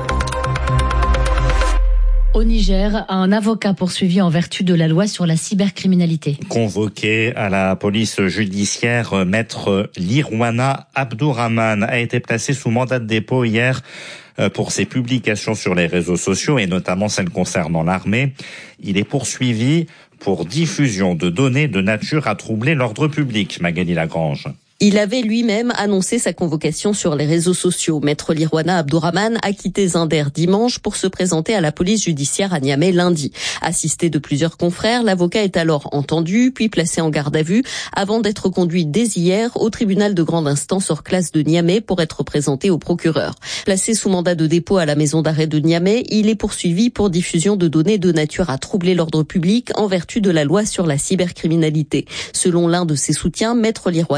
Au Niger, un avocat poursuivi en vertu de la loi sur la cybercriminalité. Convoqué à la police judiciaire, maître Lirwana Abdourahmane a été placé sous mandat de dépôt hier pour ses publications sur les réseaux sociaux et notamment celles concernant l'armée. Il est poursuivi pour diffusion de données de nature à troubler l'ordre public. Magali Lagrange. Il avait lui-même annoncé sa convocation sur les réseaux sociaux. Maître Lirwana Abdourahmane a quitté Zinder dimanche pour se présenter à la police judiciaire à Niamey lundi. Assisté de plusieurs confrères, l'avocat est alors entendu, puis placé en garde à vue, avant d'être conduit dès hier au tribunal de grande instance hors classe de Niamey pour être présenté au procureur. Placé sous mandat de dépôt à la maison d'arrêt de Niamey, il est poursuivi pour diffusion de données de nature à troubler l'ordre public en vertu de la loi sur la cybercriminalité. Selon l'un de ses soutiens, Maître Lirwana garde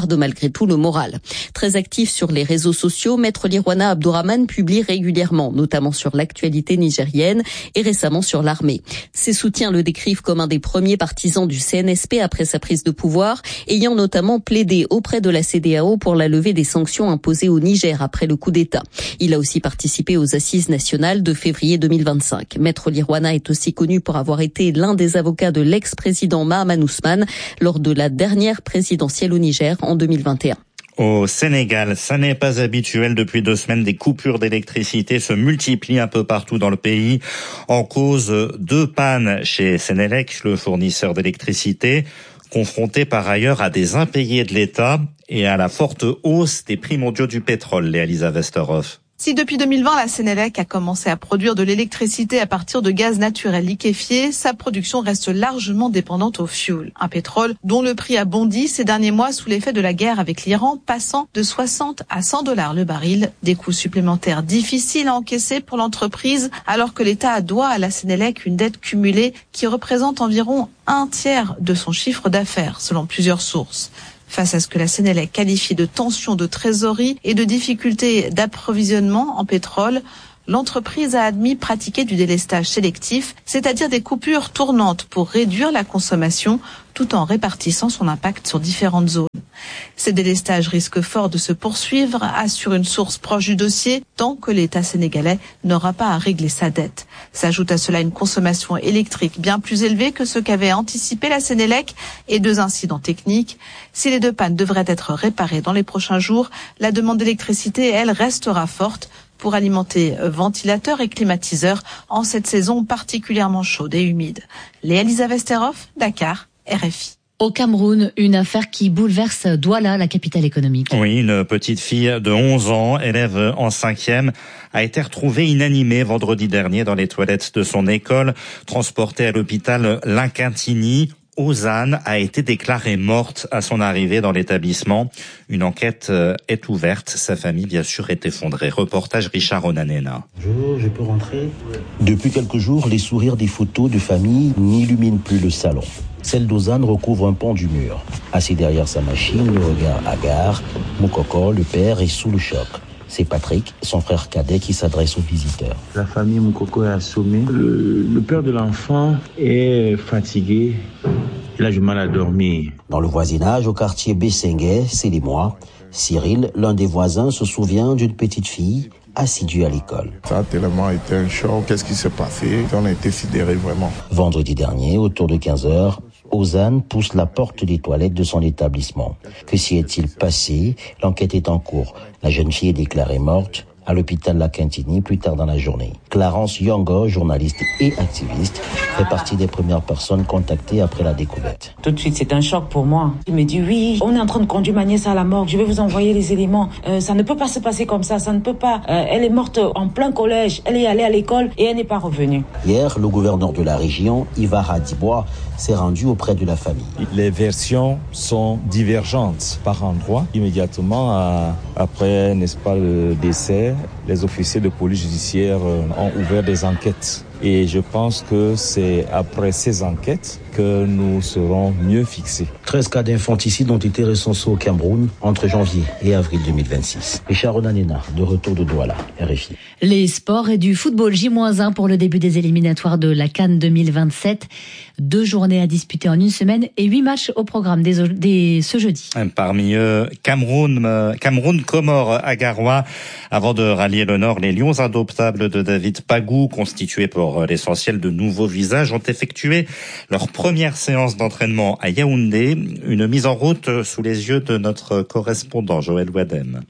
garde malgré tout le moral. Très actif sur les réseaux sociaux, Maître Lirwana Abdourahmane publie régulièrement, notamment sur l'actualité nigérienne et récemment sur l'armée. Ses soutiens le décrivent comme un des premiers partisans du C N S P après sa prise de pouvoir, ayant notamment plaidé auprès de la C E D E A O pour la levée des sanctions imposées au Niger après le coup d'État. Il a aussi participé aux assises nationales de février deux mille vingt-cinq. Maître Lirwana est aussi connu pour avoir été l'un des avocats de l'ex-président Mahaman Ousmane lors de la dernière présidentielle au Niger en deux mille vingt et un. Au Sénégal, ça n'est pas habituel. Depuis deux semaines, des coupures d'électricité se multiplient un peu partout dans le pays. En cause, deux pannes chez Sénélec, le fournisseur d'électricité, confronté par ailleurs à des impayés de l'État et à la forte hausse des prix mondiaux du pétrole. Léa-Lisa Westerhoff. Si depuis deux mille vingt, la Sénélec a commencé à produire de l'électricité à partir de gaz naturel liquéfié, sa production reste largement dépendante au fioul, un pétrole dont le prix a bondi ces derniers mois sous l'effet de la guerre avec l'Iran, passant de soixante à cent dollars le baril. Des coûts supplémentaires difficiles à encaisser pour l'entreprise, alors que l'État doit à la Sénélec une dette cumulée qui représente environ un tiers de son chiffre d'affaires, selon plusieurs sources. Face à ce que la Sénélec qualifie de tension de trésorerie et de difficultés d'approvisionnement en pétrole, l'entreprise a admis pratiquer du délestage sélectif, c'est-à-dire des coupures tournantes pour réduire la consommation tout en répartissant son impact sur différentes zones. Ces délestages risquent fort de se poursuivre, assure une source proche du dossier, tant que l'État sénégalais n'aura pas à régler sa dette. S'ajoute à cela une consommation électrique bien plus élevée que ce qu'avait anticipé la Sénélec et deux incidents techniques. Si les deux pannes devraient être réparées dans les prochains jours, la demande d'électricité, elle, restera forte pour alimenter ventilateurs et climatiseurs en cette saison particulièrement chaude et humide. Léa-Lisa Westerhoff, Dakar, R F I. Au Cameroun, une affaire qui bouleverse Douala, la capitale économique. Oui, une petite fille de onze ans, élève en cinquième, a été retrouvée inanimée vendredi dernier dans les toilettes de son école, transportée à l'hôpital Linkintini. Ozane a été déclarée morte à son arrivée dans l'établissement. Une enquête est ouverte. Sa famille, bien sûr, est effondrée. Reportage Richard Onanena. Bonjour, je peux rentrer ? Depuis quelques jours, les sourires des photos de famille n'illuminent plus le salon. Celle d'Ozane recouvre un pan du mur. Assis derrière sa machine, le regard hagard, Moukoko, le père, est sous le choc. C'est Patrick, son frère cadet, qui s'adresse aux visiteurs. La famille Moukoko est assommée. Le, le père de l'enfant est fatigué. Il a du mal à dormir. Dans le voisinage, au quartier Bessengue, c'est les mois. Cyril, l'un des voisins, se souvient d'une petite fille assidue à l'école. Ça a tellement été un choc. Qu'est-ce qui s'est passé? On a été sidérés vraiment. Vendredi dernier, autour de quinze heures, Ozane pousse la porte des toilettes de son établissement. Que s'y est-il passé? L'enquête est en cours. La jeune fille est déclarée morte à l'hôpital Linkintini plus tard dans la journée. Clarence Yongo, journaliste et activiste, fait partie des premières personnes contactées après la découverte. Tout de suite, c'est un choc pour moi. Il me dit oui, on est en train de conduire ma nièce à la morgue, je vais vous envoyer les éléments. Euh, ça ne peut pas se passer comme ça, ça ne peut pas. Euh, elle est morte en plein collège, elle est allée à l'école et elle n'est pas revenue. Hier, le gouverneur de la région, Ivar Adibois, s'est rendu auprès de la famille. Les versions sont divergentes par endroits. Immédiatement euh, après, n'est-ce pas, le décès, les officiers de police judiciaire ont ouvert des enquêtes. Et je pense que c'est après ces enquêtes que nous serons mieux fixés. treize cas d'infanticide ont été recensés au Cameroun entre janvier et avril deux mille vingt-six. Richard Onanena, de retour de Douala, R F I. Les sports et du football J moins un pour le début des éliminatoires de la CAN deux mille vingt-sept. Deux journées à disputer en une semaine et huit matchs au programme dès, dès ce jeudi. Parmi eux, Cameroun, Cameroun, Comores, Agarois. Avant de rallier le Nord, les Lions adoptables de David Pagou, constitués pour l'essentiel de nouveaux visages, ont effectué leur première séance d'entraînement à Yaoundé. Une mise en route sous les yeux de notre correspondant Joël Wadem.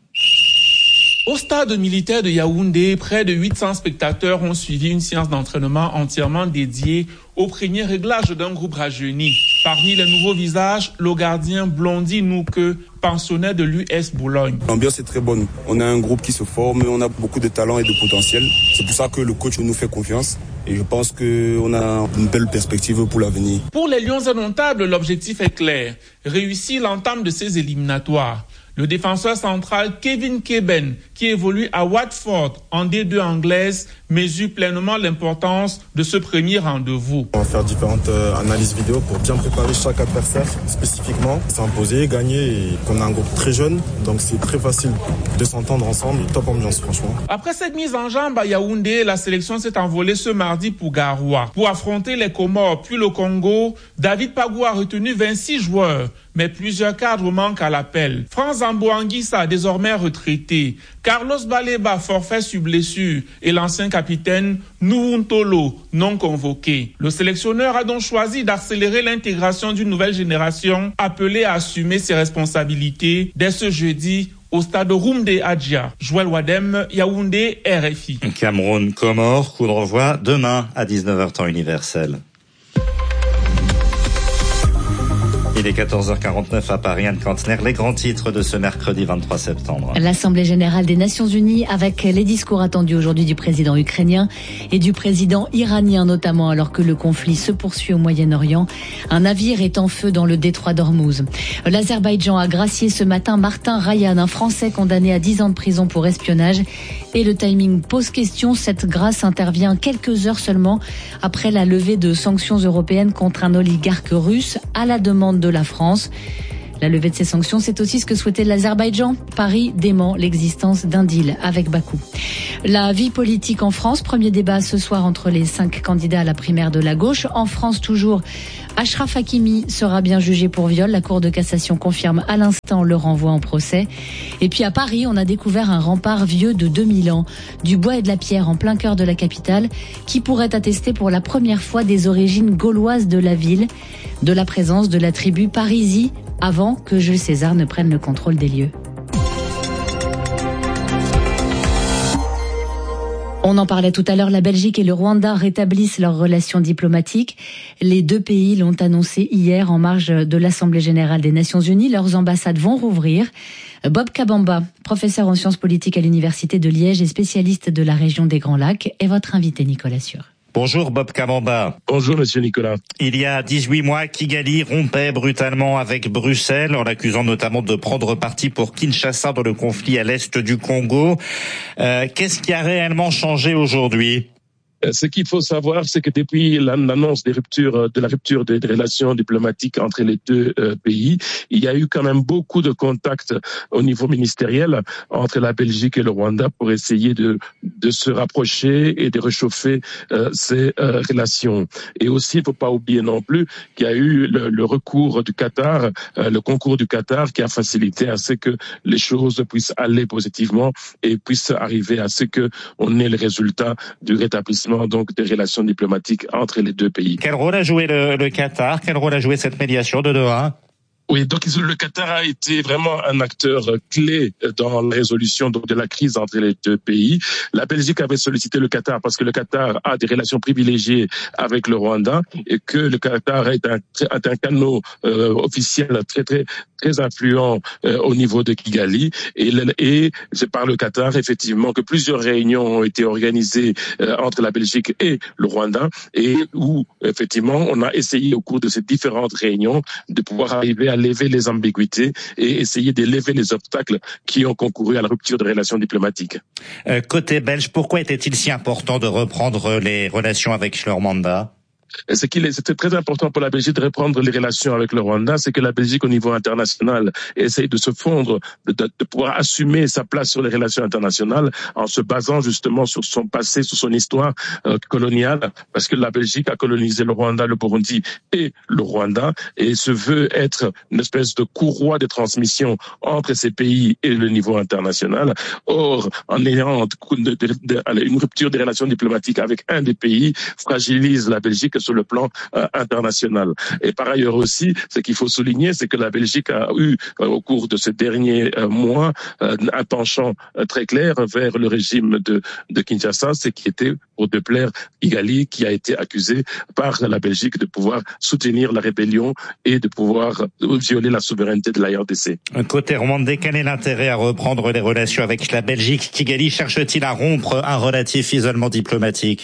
Au stade militaire de Yaoundé, près de huit cents spectateurs ont suivi une séance d'entraînement entièrement dédiée au premier réglage d'un groupe rajeuni. Parmi les nouveaux visages, le gardien Blondie Nouke, pensionnaire de l'U S Boulogne. L'ambiance est très bonne. On a un groupe qui se forme, on a beaucoup de talent et de potentiel. C'est pour ça que le coach nous fait confiance et je pense qu'on a une belle perspective pour l'avenir. Pour les Lions indomptables, l'objectif est clair. Réussir l'entame de ces éliminatoires. Le défenseur central Kevin Keben, qui évolue à Watford en D deux anglaise, mesure pleinement l'importance de ce premier rendez-vous. On va faire différentes euh, analyses vidéo pour bien préparer chaque adversaire spécifiquement, s'imposer, gagner, et qu'on a un groupe très jeune, donc c'est très facile de s'entendre ensemble. Top ambiance franchement. Après cette mise en jambe à Yaoundé, la sélection s'est envolée ce mardi pour Garoua. Pour affronter les Comores puis le Congo, David Pagou a retenu vingt-six joueurs. Mais plusieurs cadres manquent à l'appel. Franz Ambouanguissa, désormais retraité, Carlos Baleba, forfait sur blessure, et l'ancien capitaine Nuuntolo, non convoqué. Le sélectionneur a donc choisi d'accélérer l'intégration d'une nouvelle génération appelée à assumer ses responsabilités dès ce jeudi au stade Rumde Adjia. Joël Wadem, Yaoundé, R F I. Cameroun, Comores, coup de renvoi demain à dix-neuf heures temps universel. Il est quatorze heures quarante-neuf à Paris, Anne Kantner, les grands titres de ce mercredi vingt-trois septembre. L'Assemblée générale des Nations unies avec les discours attendus aujourd'hui du président ukrainien et du président iranien notamment, alors que le conflit se poursuit au Moyen-Orient. Un navire est en feu dans le détroit d'Ormuz. L'Azerbaïdjan a gracié ce matin Martin Rayan, un Français condamné à dix ans de prison pour espionnage. Et le timing pose question, cette grâce intervient quelques heures seulement après la levée de sanctions européennes contre un oligarque russe à la demande de la France. La levée de ces sanctions, c'est aussi ce que souhaitait l'Azerbaïdjan. Paris dément l'existence d'un deal avec Bakou. La vie politique en France, premier débat ce soir entre les cinq candidats à la primaire de la gauche. En France, toujours, Achraf Hakimi sera bien jugé pour viol. La Cour de cassation confirme à l'instant le renvoi en procès. Et puis à Paris, on a découvert un rempart vieux de deux mille ans, du bois et de la pierre en plein cœur de la capitale, qui pourrait attester pour la première fois des origines gauloises de la ville, de la présence de la tribu Parisie, avant que Jules César ne prenne le contrôle des lieux. On en parlait tout à l'heure, la Belgique et le Rwanda rétablissent leurs relations diplomatiques. Les deux pays l'ont annoncé hier en marge de l'Assemblée générale des Nations unies. Leurs ambassades vont rouvrir. Bob Kabamba, professeur en sciences politiques à l'Université de Liège et spécialiste de la région des Grands Lacs, est votre invité, Nicolas Sûr. Bonjour Bob Kabamba. Bonjour Monsieur Nicolas. Il y a dix-huit mois, Kigali rompait brutalement avec Bruxelles en l'accusant notamment de prendre parti pour Kinshasa dans le conflit à l'est du Congo. Euh, qu'est-ce qui a réellement changé aujourd'hui ? Ce qu'il faut savoir, c'est que depuis l'annonce des ruptures, de la rupture des relations diplomatiques entre les deux euh, pays, il y a eu quand même beaucoup de contacts au niveau ministériel entre la Belgique et le Rwanda pour essayer de, de se rapprocher et de réchauffer euh, ces euh, relations. Et aussi, il ne faut pas oublier non plus qu'il y a eu le, le recours du Qatar, euh, le concours du Qatar qui a facilité à ce que les choses puissent aller positivement et puissent arriver à ce que on ait le résultat du rétablissement donc des relations diplomatiques entre les deux pays. Quel rôle a joué le, le Qatar ? Quel rôle a joué cette médiation de Doha ? Oui, donc le Qatar a été vraiment un acteur clé dans la résolution donc, de la crise entre les deux pays. La Belgique avait sollicité le Qatar parce que le Qatar a des relations privilégiées avec le Rwanda et que le Qatar est un, est un canal euh, officiel très très très influent euh, au niveau de Kigali. Et, et c'est par le Qatar effectivement que plusieurs réunions ont été organisées euh, entre la Belgique et le Rwanda et où effectivement on a essayé au cours de ces différentes réunions de pouvoir arriver à lever les ambiguïtés et essayer de lever les obstacles qui ont concouru à la rupture de relations diplomatiques. Euh, côté belge, pourquoi était-il si important de reprendre les relations avec le Rwanda ? Ce qu'il est, c'était très important pour la Belgique de reprendre les relations avec le Rwanda, c'est que la Belgique au niveau international essaye de se fondre, de, de pouvoir assumer sa place sur les relations internationales en se basant justement sur son passé, sur son histoire euh, coloniale, parce que la Belgique a colonisé le Rwanda, le Burundi et le Rwanda et se veut être une espèce de courroie de transmission entre ces pays et le niveau international. Or, en ayant de, de, de, une rupture des relations diplomatiques avec un des pays, fragilise la Belgique sur le plan euh, international. Et par ailleurs aussi, ce qu'il faut souligner, c'est que la Belgique a eu, euh, au cours de ces derniers euh, mois, euh, un penchant euh, très clair vers le régime de, de Kinshasa, ce qui était pour déplaire Kigali, qui a été accusé par la Belgique de pouvoir soutenir la rébellion et de pouvoir violer la souveraineté de la R D C. Côté rwandais, quel est l'intérêt à reprendre les relations avec la Belgique ? Kigali cherche-t-il à rompre un relatif isolement diplomatique ?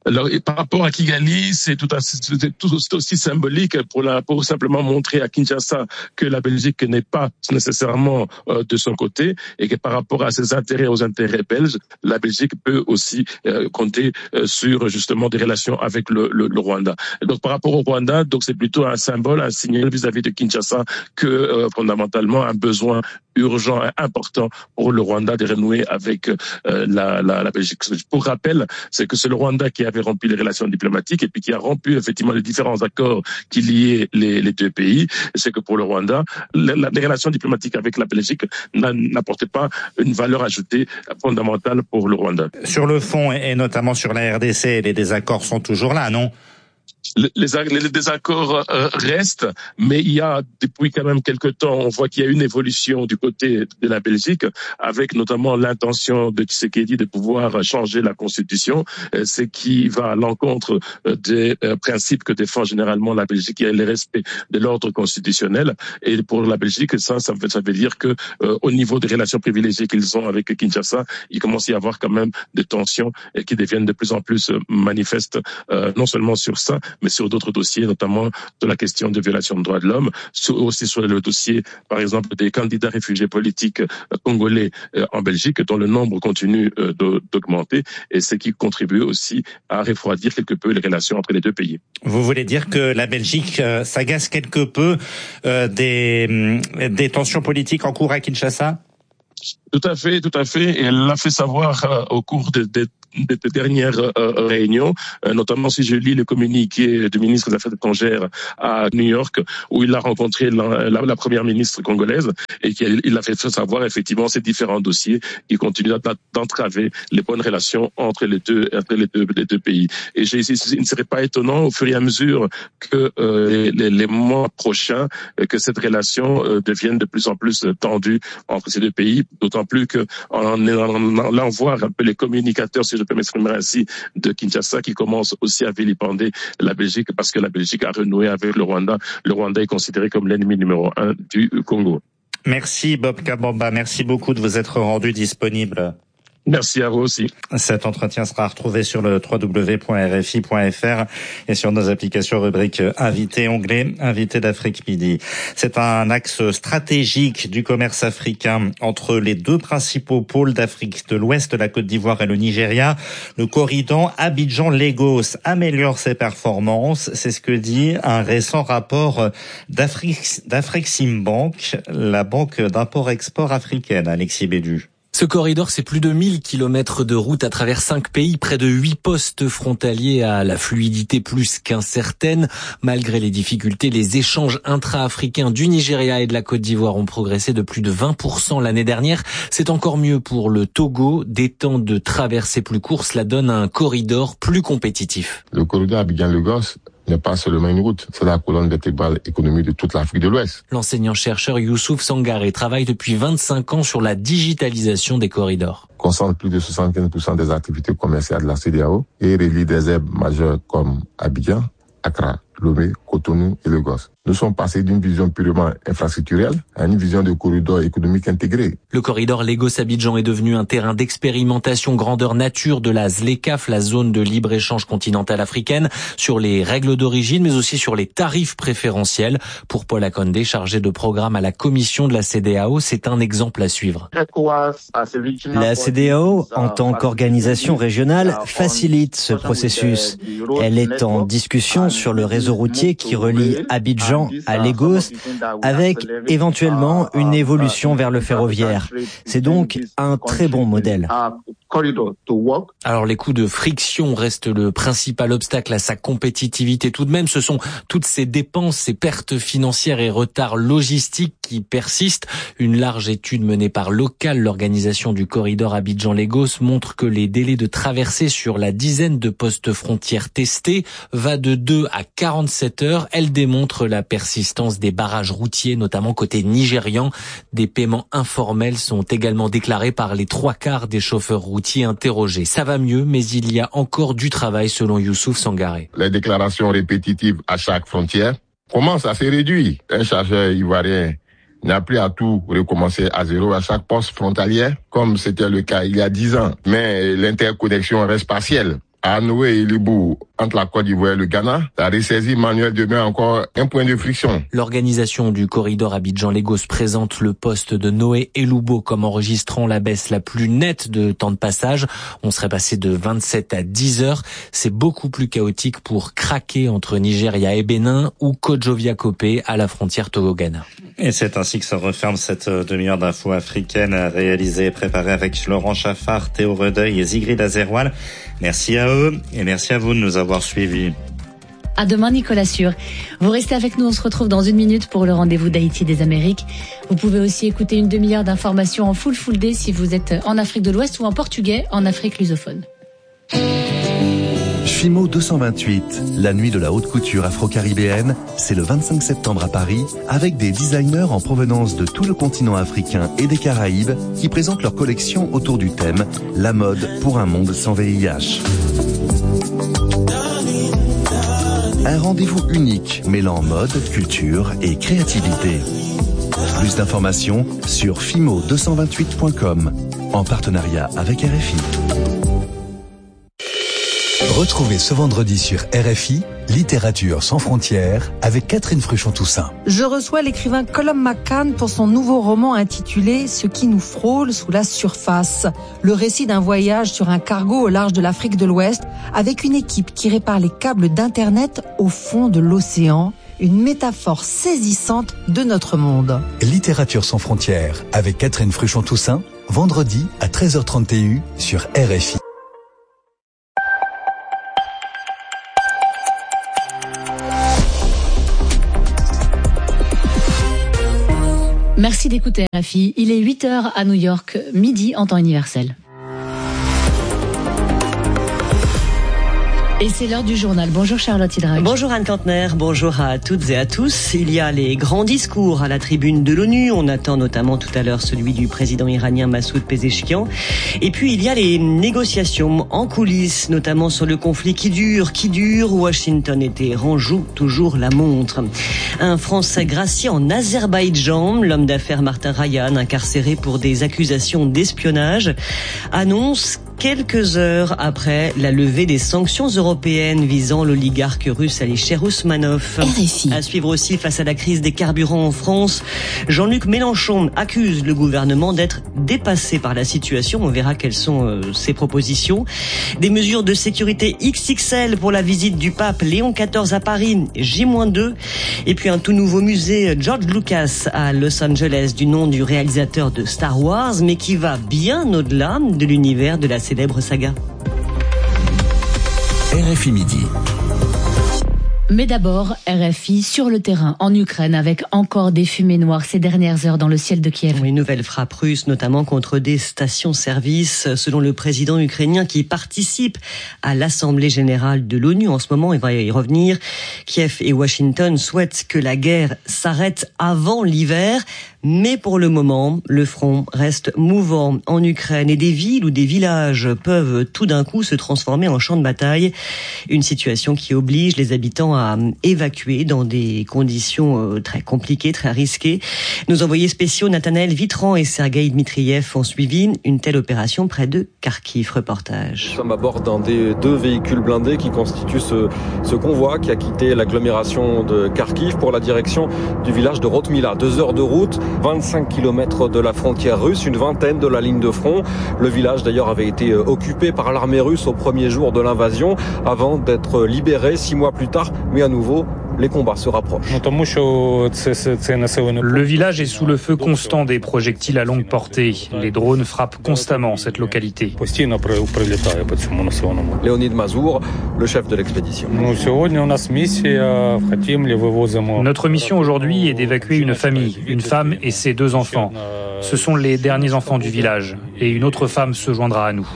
Alors, et par rapport à Kigali, c'est tout, assez, c'est tout aussi symbolique pour, la, pour simplement montrer à Kinshasa que la Belgique n'est pas nécessairement euh, de son côté et que par rapport à ses intérêts, aux intérêts belges, la Belgique peut aussi euh, compter euh, sur justement des relations avec le, le, le Rwanda. Et donc par rapport au Rwanda, donc c'est plutôt un symbole, un signal vis-à-vis de Kinshasa que euh, fondamentalement un besoin urgent et important pour le Rwanda de renouer avec euh, la, la, la Belgique. Pour rappel, c'est que c'est le Rwanda qui avait rompu les relations diplomatiques et puis qui a rompu effectivement les différents accords qui liaient les, les deux pays. C'est que pour le Rwanda, les, les relations diplomatiques avec la Belgique n'apportaient pas une valeur ajoutée fondamentale pour le Rwanda. Sur le fond et notamment sur la R D C, les désaccords sont toujours là, non ? Les, les, les désaccords euh, restent, mais il y a depuis quand même quelque temps, on voit qu'il y a une évolution du côté de la Belgique, avec notamment l'intention de Tshisekedi de pouvoir changer la Constitution, euh, ce qui va à l'encontre euh, des euh, principes que défend généralement la Belgique, et le respect de l'ordre constitutionnel. Et pour la Belgique, ça, ça veut, ça veut dire que euh, au niveau des relations privilégiées qu'ils ont avec Kinshasa, il commence à y avoir quand même des tensions et qui deviennent de plus en plus euh, manifestes, euh, non seulement sur ça, mais sur d'autres dossiers, notamment de la question de violation des droits de l'homme, aussi sur le dossier, par exemple, des candidats réfugiés politiques congolais en Belgique, dont le nombre continue d'augmenter, et ce qui contribue aussi à refroidir quelque peu les relations entre les deux pays. Vous voulez dire que la Belgique euh, s'agace quelque peu euh, des, des tensions politiques en cours à Kinshasa ? Tout à fait, tout à fait. Et elle l'a fait savoir euh, au cours des de, de, de dernières euh, réunions, euh, notamment si je lis le communiqué du ministre des Affaires étrangères à New York, où il a rencontré la, la, la première ministre congolaise et qu'il a fait savoir effectivement ces différents dossiers qui continuent d'entraver les bonnes relations entre les deux, entre les deux, les deux pays. Et j'ai, il ne serait pas étonnant au fur et à mesure que euh, les, les mois prochains, que cette relation euh, devienne de plus en plus tendue entre ces deux pays, d'autant plus que en allant voir un peu les communicateurs, si je peux m'exprimer ainsi, de Kinshasa, qui commencent aussi à vilipender la Belgique parce que la Belgique a renoué avec le Rwanda. Le Rwanda est considéré comme l'ennemi numéro un du Congo. Merci Bob Kabamba, merci beaucoup de vous être rendu disponible. Merci à vous aussi. Cet entretien sera retrouvé sur le w w w point r f i point f r et sur nos applications rubrique Invité onglet Invité d'Afrique Midi. C'est un axe stratégique du commerce africain entre les deux principaux pôles d'Afrique de l'Ouest, la Côte d'Ivoire et le Nigeria. Le corridor Abidjan-Lagos améliore ses performances. C'est ce que dit un récent rapport d'Afreximbank, la banque d'import-export africaine. Alexis Bédu. Ce corridor, c'est plus de mille kilomètres de route à travers cinq pays, près de huit postes frontaliers à la fluidité plus qu'incertaine. Malgré les difficultés, les échanges intra-africains du Nigeria et de la Côte d'Ivoire ont progressé de plus de vingt pour cent l'année dernière. C'est encore mieux pour le Togo. Des temps de traversée plus courts, cela donne un corridor plus compétitif. Le corridor Abidjan-Lagos n'est pas seulement une route, c'est la colonne vertébrale économique de toute l'Afrique de l'Ouest. L'enseignant-chercheur Youssouf Sangaré travaille depuis vingt-cinq ans sur la digitalisation des corridors. Concentre plus de soixante-quinze pour cent des activités commerciales de la C E D E A O et relie des hubs majeurs comme Abidjan, Accra, Lomé, Cotonou et Lagos. Nous sommes passés d'une vision purement infrastructurelle à une vision de corridor économique intégré. Le corridor Lagos-Abidjan est devenu un terrain d'expérimentation grandeur nature de la ZLECAf, la zone de libre-échange continentale africaine, sur les règles d'origine, mais aussi sur les tarifs préférentiels. Pour Paul Akondé, chargé de programme à la commission de la C E D E A O, c'est un exemple à suivre. La C E D E A O, en tant qu'organisation régionale, facilite ce processus. Elle est en discussion sur le réseau routier qui relie Abidjan à Lagos, avec éventuellement une évolution vers le ferroviaire. C'est donc un très bon modèle. Alors les coûts de friction restent le principal obstacle à sa compétitivité. Tout de même, ce sont toutes ces dépenses, ces pertes financières et retards logistiques qui persistent. Une large étude menée par Local, l'organisation du corridor Abidjan-Lagos, montre que les délais de traversée sur la dizaine de postes frontières testés va de deux à quarante-sept heures. Elle démontre la persistance des barrages routiers, notamment côté nigérian. Des paiements informels sont également déclarés par les trois quarts des chauffeurs routiers interrogés. Ça va mieux, mais il y a encore du travail selon Youssouf Sangaré. Les déclarations répétitives à chaque frontière commencent à se réduire. Un chargeur ivoirien n'a plus à tout recommencer à zéro à chaque poste frontalier, comme c'était le cas il y a dix ans. Mais l'interconnexion reste partielle. à Noé et Ilibou, entre la Côte d'Ivoire et le Ghana, la ressaisie manuelle demeure encore un point de friction. L'organisation du corridor Abidjan-Lagos présente le poste de Noé et Lubo comme enregistrant la baisse la plus nette de temps de passage. On serait passé de vingt-sept à dix heures. C'est beaucoup plus chaotique pour Craquer entre Nigeria et Bénin ou Kodjovia-Kopé à la frontière Togo-Ghana. Et c'est ainsi que se referme cette demi-heure d'infos africaines réalisée et préparée avec Laurent Chaffard, Théo Redeuil et Zigrid Azeroual. Merci à eux et merci à vous de nous avoir suivis. À demain, Nicolas Sûr. Vous restez avec nous, on se retrouve dans une minute pour le rendez-vous d'Haïti des Amériques. Vous pouvez aussi écouter une demi-heure d'informations en full full day si vous êtes en Afrique de l'Ouest ou en portugais en Afrique lusophone. Fimo deux cent vingt-huit, la nuit de la haute couture afro-caribéenne, c'est le vingt-cinq septembre à Paris, avec des designers en provenance de tout le continent africain et des Caraïbes qui présentent leur collection autour du thème « La mode pour un monde sans V I H ». Un rendez-vous unique mêlant mode, culture et créativité. Plus d'informations sur fimo deux cent vingt-huit point com, en partenariat avec R F I. Retrouvez ce vendredi sur R F I, Littérature sans frontières, avec Catherine Fruchon-Toussaint. Je reçois l'écrivain Colum McCann pour son nouveau roman intitulé « Ce qui nous frôle sous la surface ». Le récit d'un voyage sur un cargo au large de l'Afrique de l'Ouest avec une équipe qui répare les câbles d'Internet au fond de l'océan. Une métaphore saisissante de notre monde. Littérature sans frontières, avec Catherine Fruchon-Toussaint, vendredi à treize heures trente sur R F I. Merci d'écouter R F I. Il est huit heures à New York, midi en temps universel. Et c'est l'heure du journal. Bonjour Charlotte Hydrac. Bonjour Anne Kantner, bonjour à toutes et à tous. Il y a les grands discours à la tribune de l'ONU. On attend notamment tout à l'heure celui du président iranien Massoud Pezeshkian. Et puis il y a les négociations en coulisses, notamment sur le conflit qui dure, qui dure. Washington et Téhéran jouent toujours la montre. Un Français gracié en Azerbaïdjan, l'homme d'affaires Martin Rayan, incarcéré pour des accusations d'espionnage, annonce quelques heures après la levée des sanctions européennes visant l'oligarque russe Alisher Ousmanov. À suivre aussi face à la crise des carburants en France, Jean-Luc Mélenchon accuse le gouvernement d'être dépassé par la situation. On verra quelles sont euh, ses propositions. Des mesures de sécurité X X L pour la visite du pape Léon quatorze à Paris, J deux. Et puis un tout nouveau musée George Lucas à Los Angeles du nom du réalisateur de Star Wars, mais qui va bien au-delà de l'univers de la célèbre saga. R F I Midi. Mais d'abord, R F I sur le terrain en Ukraine avec encore des fumées noires ces dernières heures dans le ciel de Kiev. Une nouvelle frappe russe, notamment contre des stations-service, selon le président ukrainien qui participe à l'Assemblée générale de l'ONU. En ce moment, il va y revenir. Kiev et Washington souhaitent que la guerre s'arrête avant l'hiver. Mais pour le moment, le front reste mouvant en Ukraine et des villes ou des villages peuvent tout d'un coup se transformer en champ de bataille. Une situation qui oblige les habitants à évacuer dans des conditions très compliquées, très risquées. Nos envoyés spéciaux Nathanaël Vitran et Sergueï Dmitriev ont suivi une telle opération près de Kharkiv. Reportage. Nous sommes à bord d'un des deux véhicules blindés qui constituent ce, ce convoi qui a quitté l'agglomération de Kharkiv pour la direction du village de Rotmila. Deux heures de route, vingt-cinq kilomètres de la frontière russe, une vingtaine de la ligne de front. Le village d'ailleurs avait été occupé par l'armée russe au premier jour de l'invasion avant d'être libéré six mois plus tard, mais à nouveau les combats se rapprochent. Le village est sous le feu constant des projectiles à longue portée. Les drones frappent constamment cette localité. Léonid Mazour, le chef de l'expédition. Notre mission aujourd'hui est d'évacuer une famille, une femme et ses deux enfants. Ce sont les derniers enfants du village. Et une autre femme se joindra à nous.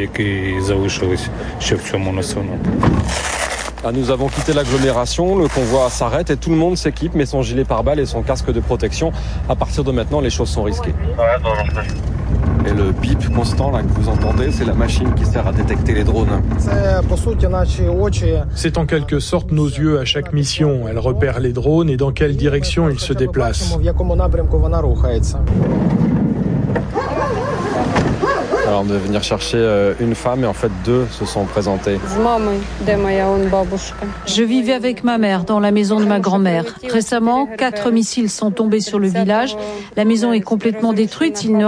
Ah, nous avons quitté l'agglomération, le convoi s'arrête et tout le monde s'équipe, met son gilet pare-balles et son casque de protection. À partir de maintenant, les choses sont risquées. Et le bip constant là que vous entendez, c'est la machine qui sert à détecter les drones. C'est en quelque sorte nos yeux à chaque mission. Elle repère les drones et dans quelle direction ils se déplacent. Alors de venir chercher une femme et en fait deux se sont présentés. Je vivais avec ma mère dans la maison de ma grand-mère. Récemment, quatre missiles sont tombés sur le village. La maison est complètement détruite. Il ne